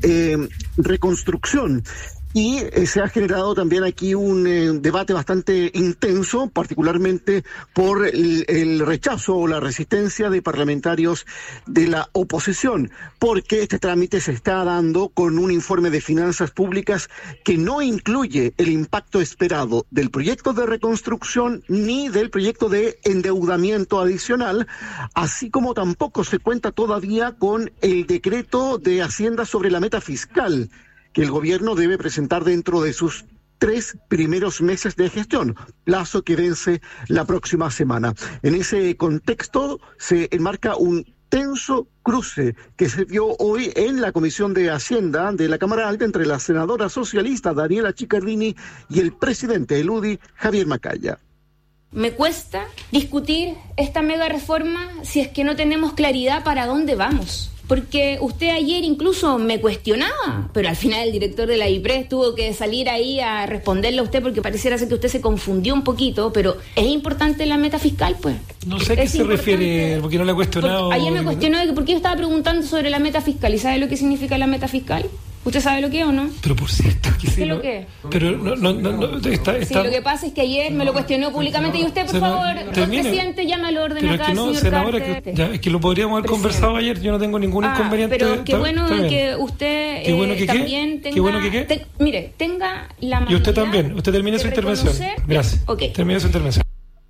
de reconstrucción. Y se ha generado también aquí un debate bastante intenso, particularmente por el rechazo o la resistencia de parlamentarios de la oposición, porque este trámite se está dando con un informe de finanzas públicas que no incluye el impacto esperado del proyecto de reconstrucción ni del proyecto de endeudamiento adicional, así como tampoco se cuenta todavía con el decreto de Hacienda sobre la meta fiscal, que el gobierno debe presentar dentro de sus 3 primeros meses de gestión, plazo que vence la próxima semana. En ese contexto se enmarca un tenso cruce que se dio hoy en la Comisión de Hacienda de la Cámara Alta entre la senadora socialista Daniela Chiccardini y el presidente del UDI, Javier Macaya. Me cuesta discutir esta mega reforma si es que no tenemos claridad para dónde vamos. Porque usted ayer incluso me cuestionaba, pero al final el director de la IPRES tuvo que salir ahí a responderle a usted porque pareciera ser que usted se confundió un poquito, pero ¿es importante la meta fiscal, pues? No sé a qué se refiere, porque no le he cuestionado. Ayer me cuestionó de que por qué yo estaba preguntando sobre la meta fiscal, ¿y sabe lo que significa la meta fiscal? ¿Usted sabe lo que es o no? Pero por cierto que sí. ¿Qué es lo que es? Pero no está... Sí, lo que pasa es que ayer me lo cuestionó públicamente y usted, por favor, presidente, llame al orden acá, señor senadora, es que lo podríamos haber conversado ayer, yo no tengo ningún inconveniente. Pero qué bueno que usted también tenga... Qué bueno que qué. Mire, tenga la y usted también, usted termine su intervención. Gracias. Okay. Termine su intervención.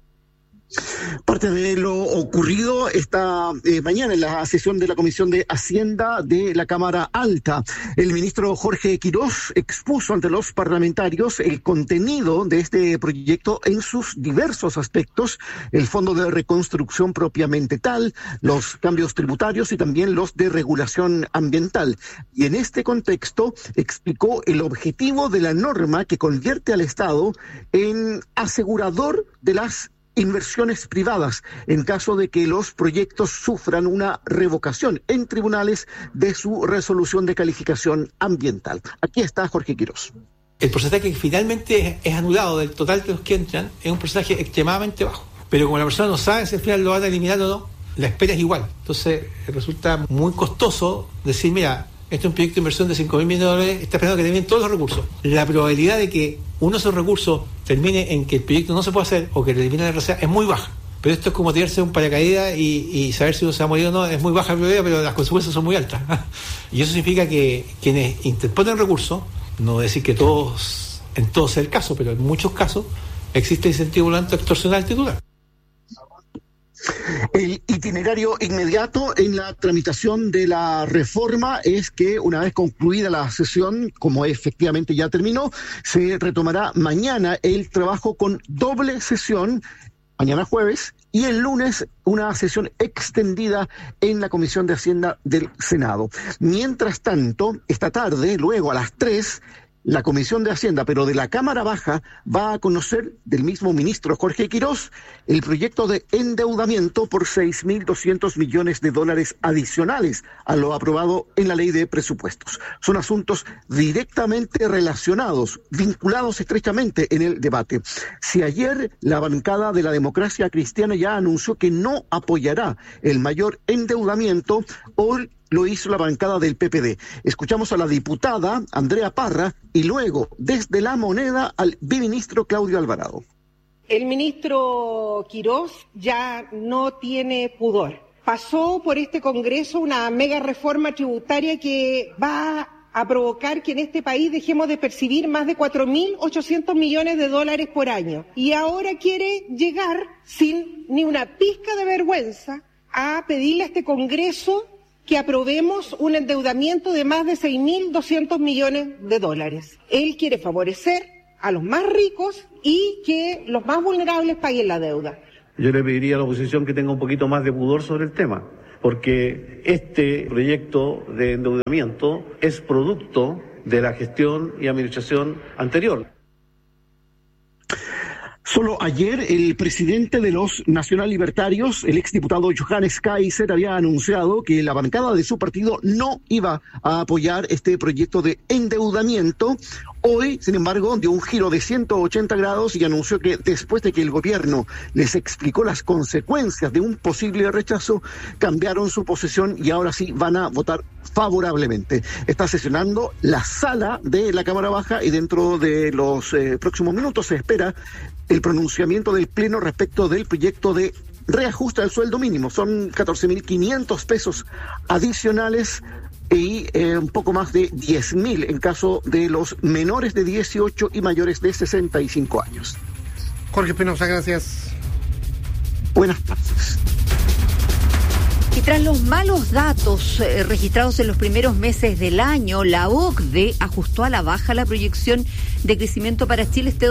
Parte de lo ocurrido esta mañana en la sesión de la Comisión de Hacienda de la Cámara Alta. El ministro Jorge Quirós expuso ante los parlamentarios el contenido de este proyecto en sus diversos aspectos, el fondo de reconstrucción propiamente tal, los cambios tributarios y también los de regulación ambiental. Y en este contexto explicó el objetivo de la norma que convierte al Estado en asegurador de las inversiones privadas en caso de que los proyectos sufran una revocación en tribunales de su resolución de calificación ambiental. Aquí está Jorge Quirós. El porcentaje que finalmente es anulado del total de los que entran es un porcentaje extremadamente bajo. Pero como la persona no sabe si al final lo van a eliminar o no, la espera es igual. Entonces resulta muy costoso decir, mira, este es un proyecto de inversión de $5.000 millones, está esperando que terminen todos los recursos. La probabilidad de que uno de esos recursos termine en que el proyecto no se pueda hacer o que le eliminen la RCA es muy baja. Pero esto es como tirarse un paracaídas y saber si uno se va a morir o no. Es muy baja la probabilidad, pero las consecuencias son muy altas. Y eso significa que quienes interponen recursos, no voy a decir que todos, en todos sea el caso, pero en muchos casos existe incentivo volante a extorsionar al titular. El itinerario inmediato en la tramitación de la reforma es que una vez concluida la sesión, como efectivamente ya terminó, se retomará mañana el trabajo con doble sesión, mañana jueves y el lunes una sesión extendida en la Comisión de Hacienda del Senado. Mientras tanto, esta tarde, luego a las 3, la Comisión de Hacienda, pero de la Cámara Baja, va a conocer del mismo ministro Jorge Quirós el proyecto de endeudamiento por $6.200 millones adicionales a lo aprobado en la ley de presupuestos. Son asuntos directamente relacionados, vinculados estrechamente en el debate. Si ayer la bancada de la Democracia Cristiana ya anunció que no apoyará el mayor endeudamiento, hoy lo hizo la bancada del PPD. Escuchamos a la diputada Andrea Parra y luego, desde La Moneda, al viceministro Claudio Alvarado. El ministro Quirós ya no tiene pudor. Pasó por este Congreso una mega reforma tributaria que va a provocar que en este país dejemos de percibir más de $4.800 millones por año. Y ahora quiere llegar, sin ni una pizca de vergüenza, a pedirle a este Congreso que aprobemos un endeudamiento de más de $6.200 millones. Él quiere favorecer a los más ricos y que los más vulnerables paguen la deuda. Yo le pediría a la oposición que tenga un poquito más de pudor sobre el tema, porque este proyecto de endeudamiento es producto de la gestión y administración anterior. Solo ayer el presidente de los Nacional Libertarios, el exdiputado Johannes Kaiser, había anunciado que la bancada de su partido no iba a apoyar este proyecto de endeudamiento. Hoy, sin embargo, dio un giro de 180 grados y anunció que después de que el gobierno les explicó las consecuencias de un posible rechazo, cambiaron su posición y ahora sí van a votar favorablemente. Está sesionando la sala de la Cámara Baja y dentro de los próximos minutos se espera el pronunciamiento del Pleno respecto del proyecto de reajuste al sueldo mínimo. Son 14.500 pesos adicionales y un poco más de 10.000 en caso de los menores de 18 y mayores de 65 años. Jorge Espinosa, gracias. Buenas tardes. Y tras los malos datos registrados en los primeros meses del año, la OCDE ajustó a la baja la proyección de crecimiento para Chile este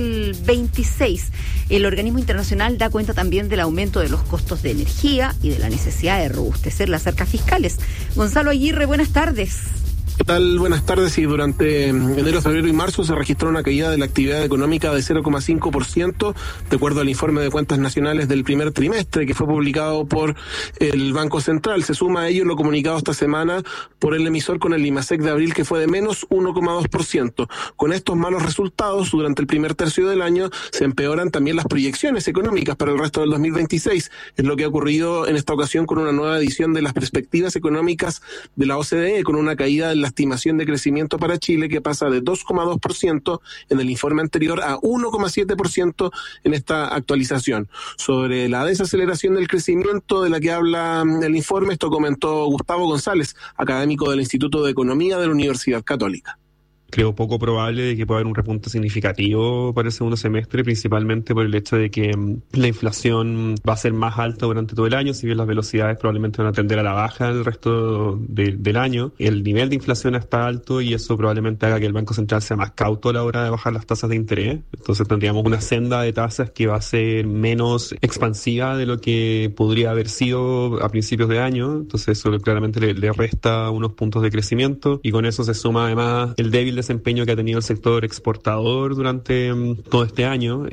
2026. El organismo internacional da cuenta también del aumento de los costos de energía y de la necesidad de robustecer las arcas fiscales. Gonzalo Aguirre, buenas tardes. ¿Qué tal? Buenas tardes. Y durante enero, febrero y marzo se registró una caída de la actividad económica de 0,5%, de acuerdo al informe de cuentas nacionales del primer trimestre que fue publicado por el Banco Central. Se suma a ello lo comunicado esta semana por el emisor con el IMASEC de abril, que fue de menos 1,2%. Con estos malos resultados, durante el primer tercio del año, se empeoran también las proyecciones económicas para el resto del 2026. Es lo que ha ocurrido en esta ocasión con una nueva edición de las perspectivas económicas de la OCDE, con una caída en la estimación de crecimiento para Chile que pasa de 2,2% en el informe anterior a 1,7% en esta actualización. Sobre la desaceleración del crecimiento de la que habla el informe, esto comentó Gustavo González, académico del Instituto de Economía de la Universidad Católica. Creo poco probable de que pueda haber un repunte significativo para el segundo semestre, principalmente por el hecho de que la inflación va a ser más alta durante todo el año, si bien las velocidades probablemente van a tender a la baja el resto del año. El nivel de inflación está alto y eso probablemente haga que el Banco Central sea más cauto a la hora de bajar las tasas de interés. Entonces tendríamos una senda de tasas que va a ser menos expansiva de lo que podría haber sido a principios de año. Entonces eso claramente le resta unos puntos de crecimiento y con eso se suma además el débil desempeño que ha tenido el sector exportador durante todo este año.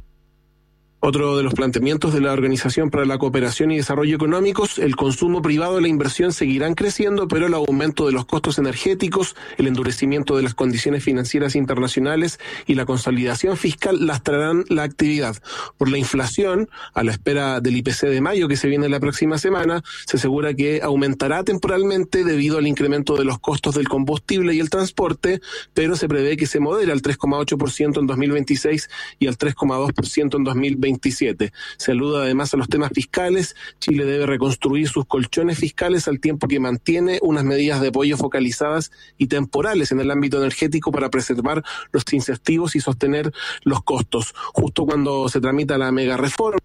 Otro de los planteamientos de la Organización para la Cooperación y Desarrollo Económicos: el consumo privado y la inversión seguirán creciendo, pero el aumento de los costos energéticos, el endurecimiento de las condiciones financieras internacionales y la consolidación fiscal lastrarán la actividad. Por la inflación, a la espera del IPC de mayo que se viene la próxima semana, se asegura que aumentará temporalmente debido al incremento de los costos del combustible y el transporte, pero se prevé que se modere al 3,8% en 2026 y al 3,2% en 2027. Se alude además a los temas fiscales. Chile debe reconstruir sus colchones fiscales al tiempo que mantiene unas medidas de apoyo focalizadas y temporales en el ámbito energético para preservar los incentivos y sostener los costos. Justo cuando se tramita la mega reforma,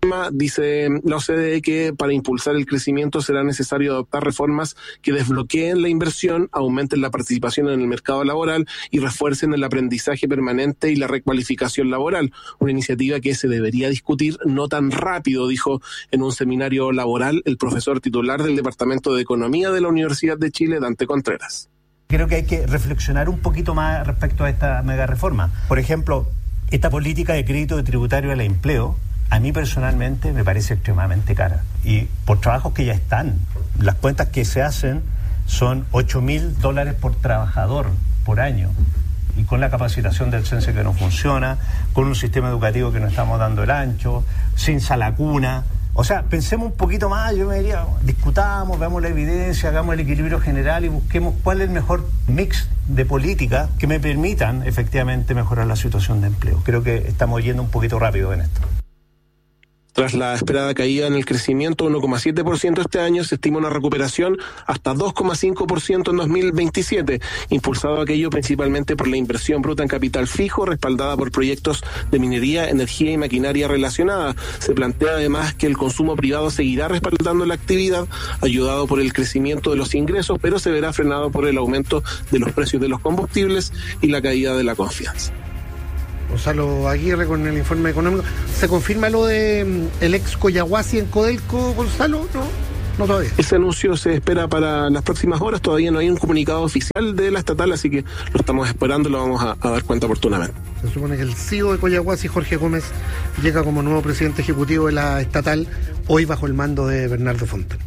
Dice la OCDE que para impulsar el crecimiento será necesario adoptar reformas que desbloqueen la inversión, aumenten la participación en el mercado laboral y refuercen el aprendizaje permanente y la recualificación laboral. Una iniciativa que se debería discutir no tan rápido, dijo en un seminario laboral el profesor titular del Departamento de Economía de la Universidad de Chile, Dante Contreras. Creo que hay que reflexionar un poquito más respecto a esta mega reforma. Por ejemplo, esta política de crédito tributario al empleo, a mí personalmente me parece extremadamente cara. Y por trabajos que ya están, las cuentas que se hacen son $8.000 por trabajador por año. Y con la capacitación del CENSE que no funciona, con un sistema educativo que no estamos dando el ancho, sin sala cuna. O sea, pensemos un poquito más, yo me diría, discutamos, veamos la evidencia, hagamos el equilibrio general y busquemos cuál es el mejor mix de políticas que me permitan efectivamente mejorar la situación de empleo. Creo que estamos yendo un poquito rápido en esto. Tras la esperada caída en el crecimiento, 1,7% este año, se estima una recuperación hasta 2,5% en 2027, impulsado aquello principalmente por la inversión bruta en capital fijo, respaldada por proyectos de minería, energía y maquinaria relacionada. Se plantea además que el consumo privado seguirá respaldando la actividad, ayudado por el crecimiento de los ingresos, pero se verá frenado por el aumento de los precios de los combustibles y la caída de la confianza. Gonzalo Aguirre con el informe económico. ¿Se confirma lo de el ex Collahuasi en Codelco, Gonzalo? No todavía. Ese anuncio se espera para las próximas horas. Todavía no hay un comunicado oficial de la estatal, así que lo estamos esperando, lo vamos a dar cuenta oportunamente. Se supone que el CEO de Collahuasi, Jorge Gómez, llega como nuevo presidente ejecutivo de la estatal, hoy bajo el mando de Bernardo Fontana.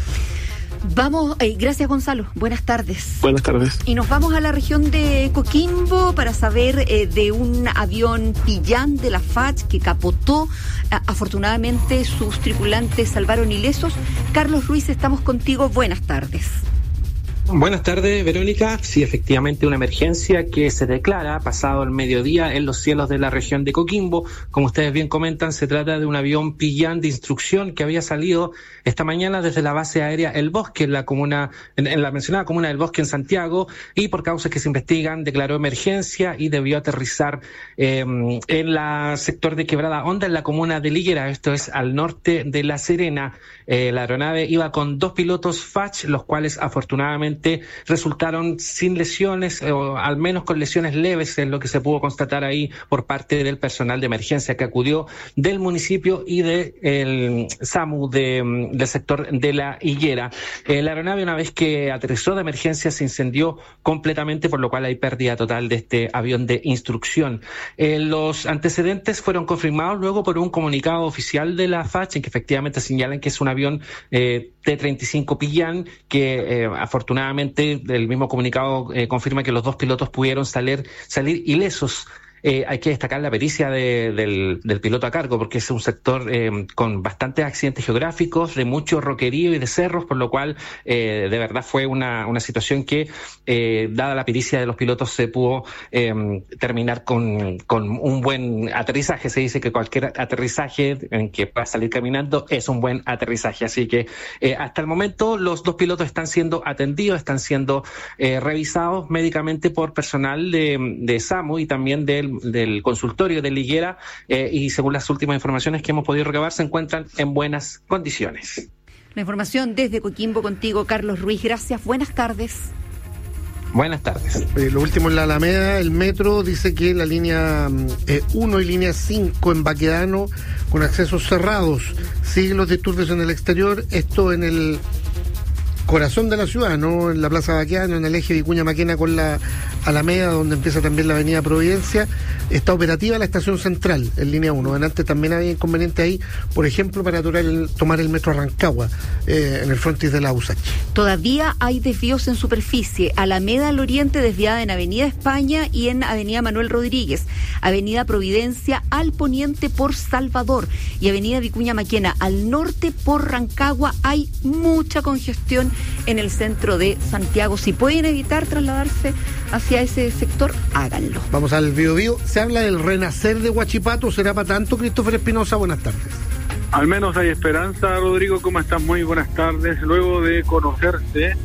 Vamos, gracias Gonzalo, buenas tardes. Buenas tardes. Y nos vamos a la región de Coquimbo para saber de un avión Pillán de la FACH que capotó. Afortunadamente sus tripulantes salvaron ilesos. Carlos Ruiz, estamos contigo, buenas tardes. Buenas tardes, Verónica. Sí, efectivamente, una emergencia que se declara pasado el mediodía en los cielos de la región de Coquimbo. Como ustedes bien comentan, se trata de un avión Pillán de instrucción que había salido esta mañana desde la base aérea El Bosque, en la mencionada comuna del Bosque en Santiago, y por causas que se investigan declaró emergencia y debió aterrizar en el sector de Quebrada Honda, en la comuna de Liguera, esto es al norte de La Serena. La aeronave iba con 2 pilotos FACH, los cuales afortunadamente resultaron sin lesiones, o al menos con lesiones leves, es lo que se pudo constatar ahí por parte del personal de emergencia que acudió del municipio y del SAMU del sector de La Higuera. La aeronave, una vez que aterrizó de emergencia, se incendió completamente, por lo cual hay pérdida total de este avión de instrucción. Los antecedentes fueron confirmados luego por un comunicado oficial de la FACH, en que efectivamente señalan que es un avión T-35 Pillán, que afortunadamente el mismo comunicado confirma que los 2 pilotos pudieron salir ilesos. Hay que destacar la pericia del piloto a cargo, porque es un sector con bastantes accidentes geográficos, de mucho roquerío y de cerros, por lo cual de verdad fue una situación que, dada la pericia de los pilotos, se pudo terminar con un buen aterrizaje. Se dice que cualquier aterrizaje en que pueda salir caminando es un buen aterrizaje, así que hasta el momento los 2 pilotos están siendo atendidos, están siendo revisados médicamente por personal de SAMU y también del consultorio de Liguera, y según las últimas informaciones que hemos podido recabar, se encuentran en buenas condiciones. La información desde Coquimbo contigo, Carlos Ruiz. Gracias, buenas tardes. Buenas tardes. Lo último en la Alameda, el metro dice que la línea 1 y línea 5 en Baquedano con accesos cerrados. Siguen los disturbios en el exterior, esto en el corazón de la ciudad, ¿no? En la Plaza Baquedano, en el eje Vicuña Maquena con la Alameda, donde empieza también la avenida Providencia. Está operativa la estación central en línea 1. Antes también había inconveniente ahí, por ejemplo, para tomar el metro a Rancagua, en el frontis de la USACH. Todavía hay desvíos en superficie. Alameda al oriente desviada en Avenida España y en Avenida Manuel Rodríguez. Avenida Providencia al poniente por Salvador. Y Avenida Vicuña Maquena al norte por Rancagua. Hay mucha congestión en el centro de Santiago. Si pueden evitar trasladarse hacia ese sector, háganlo. Vamos al Biobío. Se habla del renacer de Huachipato. ¿Será para tanto, Christopher Espinosa? Buenas tardes. Al menos hay esperanza, Rodrigo. ¿Cómo estás? Muy buenas tardes. Luego de conocerse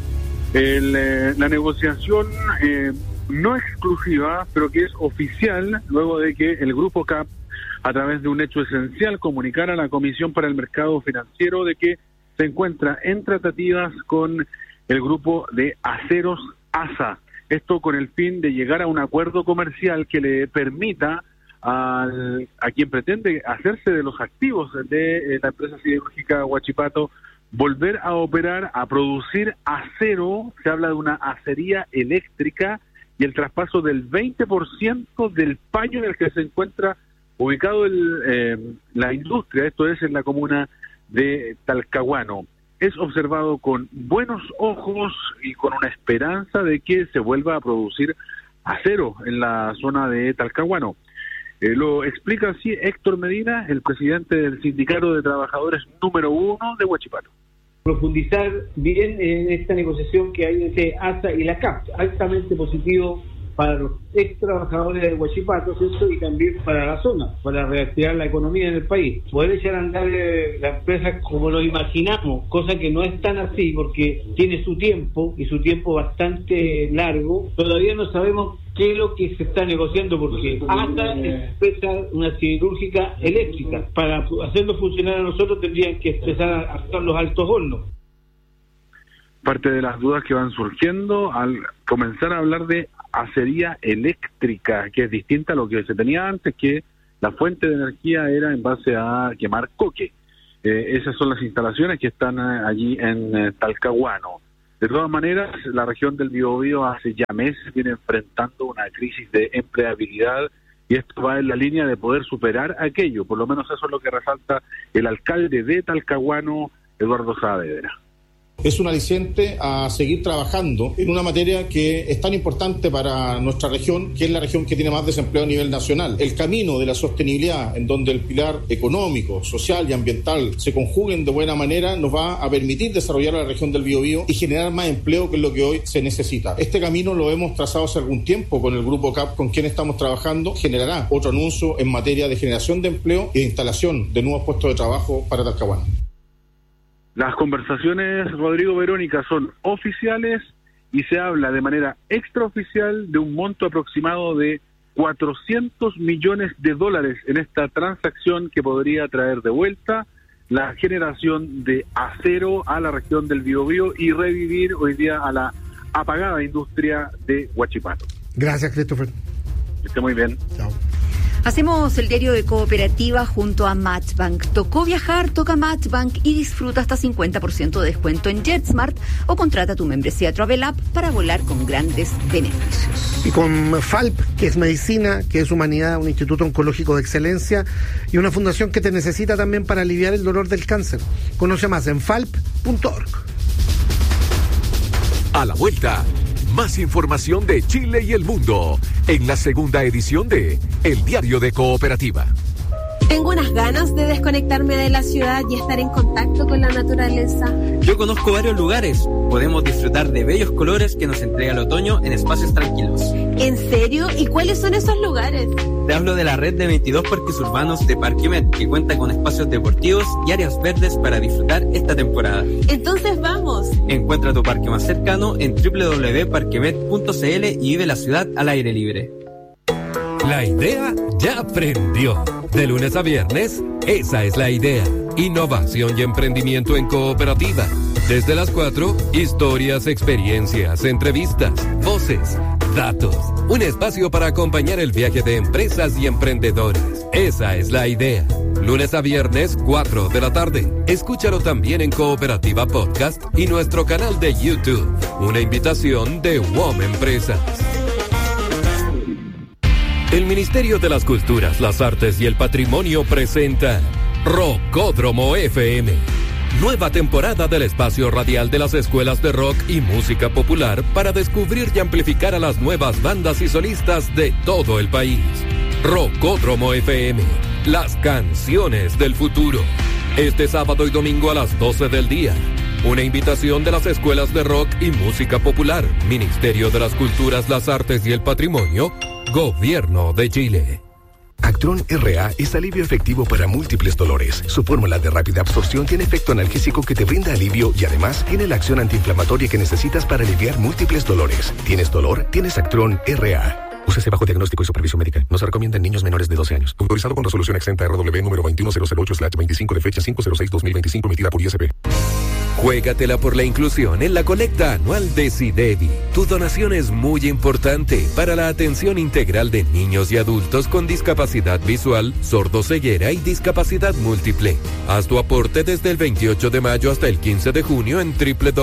la negociación no exclusiva, pero que es oficial, luego de que el Grupo CAP a través de un hecho esencial, comunicar a la Comisión para el Mercado Financiero de que se encuentra en tratativas con el grupo de aceros ASA. Esto con el fin de llegar a un acuerdo comercial que le permita a quien pretende hacerse de los activos de la empresa siderúrgica Huachipato volver a operar, a producir acero. Se habla de una acería eléctrica y el traspaso del 20% del paño en el que se encuentra ubicado la industria, esto es en la comuna de Talcahuano. Es observado con buenos ojos y con una esperanza de que se vuelva a producir acero en la zona de Talcahuano. Lo explica así Héctor Medina, el presidente del Sindicato de Trabajadores número 1 de Huachipato. Profundizar bien en esta negociación que hay entre ASA y la CAP, altamente positivo para los ex trabajadores de Huachipato, ¿cierto? Y también para la zona, para reactivar la economía en el país. Poder echar a andar la empresa como lo imaginamos, cosa que no es tan así porque tiene su tiempo y su tiempo bastante largo. Todavía no sabemos qué es lo que se está negociando porque ASA expresa una siderúrgica eléctrica. Para hacerlo funcionar a nosotros tendrían que empezar a actuar los altos hornos. Parte de las dudas que van surgiendo al comenzar a hablar de acería eléctrica, que es distinta a lo que se tenía antes, que la fuente de energía era en base a quemar coque. Esas son las instalaciones que están allí en Talcahuano. De todas maneras, la región del Biobío hace ya meses viene enfrentando una crisis de empleabilidad y esto va en la línea de poder superar aquello. Por lo menos eso es lo que resalta el alcalde de Talcahuano, Eduardo Saavedra. Es un aliciente a seguir trabajando en una materia que es tan importante para nuestra región, que es la región que tiene más desempleo a nivel nacional. El camino de la sostenibilidad, en donde el pilar económico, social y ambiental se conjuguen de buena manera, nos va a permitir desarrollar la región del Biobío y generar más empleo, que es lo que hoy se necesita. Este camino lo hemos trazado hace algún tiempo con el grupo CAP, con quien estamos trabajando. Generará otro anuncio en materia de generación de empleo y de instalación de nuevos puestos de trabajo para Talcahuano. Las conversaciones, Rodrigo, Verónica, son oficiales y se habla de manera extraoficial de un monto aproximado de $400 millones en esta transacción que podría traer de vuelta la generación de acero a la región del Biobío y revivir hoy día a la apagada industria de Huachipato. Gracias, Christopher. Que esté muy bien. Chao. Hacemos el diario de Cooperativa junto a Matchbank. Tocó viajar, toca Matchbank y disfruta hasta 50% de descuento en JetSmart o contrata tu membresía Travel App para volar con grandes beneficios. Y con FALP, que es medicina, que es humanidad, un instituto oncológico de excelencia y una fundación que te necesita también para aliviar el dolor del cáncer. Conoce más en falp.org. A la vuelta, más información de Chile y el mundo en la segunda edición de El Diario de Cooperativa. Tengo unas ganas de desconectarme de la ciudad y estar en contacto con la naturaleza. Yo conozco varios lugares. Podemos disfrutar de bellos colores que nos entrega el otoño en espacios tranquilos. ¿En serio? ¿Y cuáles son esos lugares? Te hablo de la red de 22 parques urbanos de Parquemet, que cuenta con espacios deportivos y áreas verdes para disfrutar esta temporada. Entonces vamos. Encuentra tu parque más cercano en www.parquemet.cl y vive la ciudad al aire libre. La idea ya prendió. De lunes a viernes, esa es la idea. Innovación y emprendimiento en cooperativa. Desde las 4, historias, experiencias, entrevistas, voces, datos. Un espacio para acompañar el viaje de empresas y emprendedores. Esa es la idea. Lunes a viernes, 4 de la tarde. Escúchalo también en Cooperativa Podcast y nuestro canal de YouTube. Una invitación de WOM Empresas. El Ministerio de las Culturas, las Artes y el Patrimonio presenta Rockódromo FM. Nueva temporada del espacio radial de las escuelas de rock y música popular para descubrir y amplificar a las nuevas bandas y solistas de todo el país. Rockódromo FM, las canciones del futuro. Este sábado y domingo a las 12 del día. Una invitación de las escuelas de rock y música popular, Ministerio de las Culturas, las Artes y el Patrimonio, Gobierno de Chile. Actron RA es alivio efectivo para múltiples dolores. Su fórmula de rápida absorción tiene efecto analgésico que te brinda alivio y además tiene la acción antiinflamatoria que necesitas para aliviar múltiples dolores. ¿Tienes dolor? Tienes Actron RA. Úsese bajo diagnóstico y supervisión médica. No se recomienda en niños menores de 12 años. Autorizado con resolución exenta RW número 21008/25 de fecha 506/2025 emitida por ISP. Juégatela por la inclusión en la colecta anual de SIDEVI. Tu donación es muy importante para la atención integral de niños y adultos con discapacidad visual, sordoceguera y discapacidad múltiple. Haz tu aporte desde el 28 de mayo hasta el 15 de junio en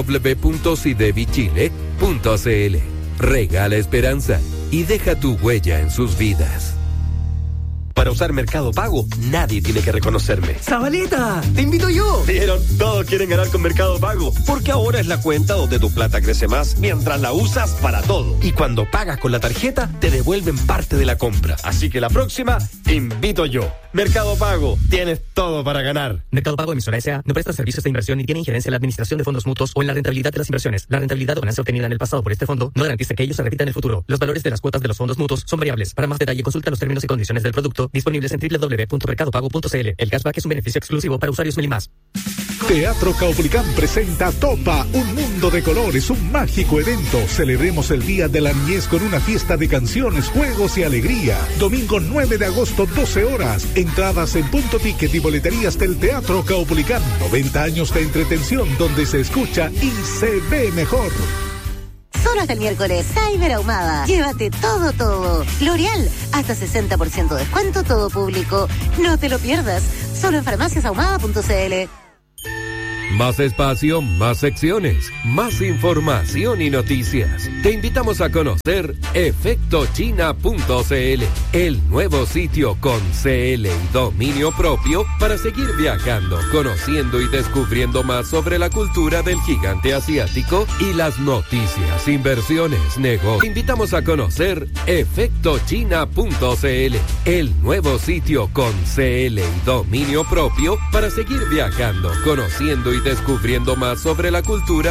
www.sidevichile.cl. Regala esperanza y deja tu huella en sus vidas. Para usar Mercado Pago, nadie tiene que reconocerme. ¡Zabaleta! ¡Te invito yo! ¿Vieron? Todos quieren ganar con Mercado Pago, porque ahora es la cuenta donde tu plata crece más mientras la usas para todo. Y cuando pagas con la tarjeta, te devuelven parte de la compra. Así que la próxima, invito yo. Mercado Pago, tienes todo para ganar. Mercado Pago emisora S.A. no presta servicios de inversión ni tiene injerencia en la administración de fondos mutuos o en la rentabilidad de las inversiones. La rentabilidad o ganancia obtenida en el pasado por este fondo no garantiza que ellos se repitan en el futuro. Los valores de las cuotas de los fondos mutuos son variables. Para más detalle, consulta los términos y condiciones del producto disponibles en www.mercadopago.cl. El cashback es un beneficio exclusivo para usuarios Melimás. Teatro Caupolicán presenta Topa, un mundo de colores, un mágico evento. Celebremos el Día de la Niñez con una fiesta de canciones, juegos y alegría. Domingo 9 de agosto, 12 horas. Entradas en Punto Ticket y boleterías del Teatro Caupolicán. 90 años de entretención donde se escucha y se ve mejor. Solo hasta el miércoles, Cyber Ahumada. Llévate todo. L'Oreal, hasta 60% de descuento, todo público. No te lo pierdas. Solo en farmaciasahumada.cl. Más espacio, más secciones, más información y noticias. Te invitamos a conocer efectochina.cl, el nuevo sitio con CL y dominio propio para seguir viajando, conociendo y descubriendo más sobre la cultura del gigante asiático y las noticias, inversiones, negocios. Te invitamos a conocer efectochina.cl, el nuevo sitio con CL y dominio propio para seguir viajando, conociendo y descubriendo más sobre la cultura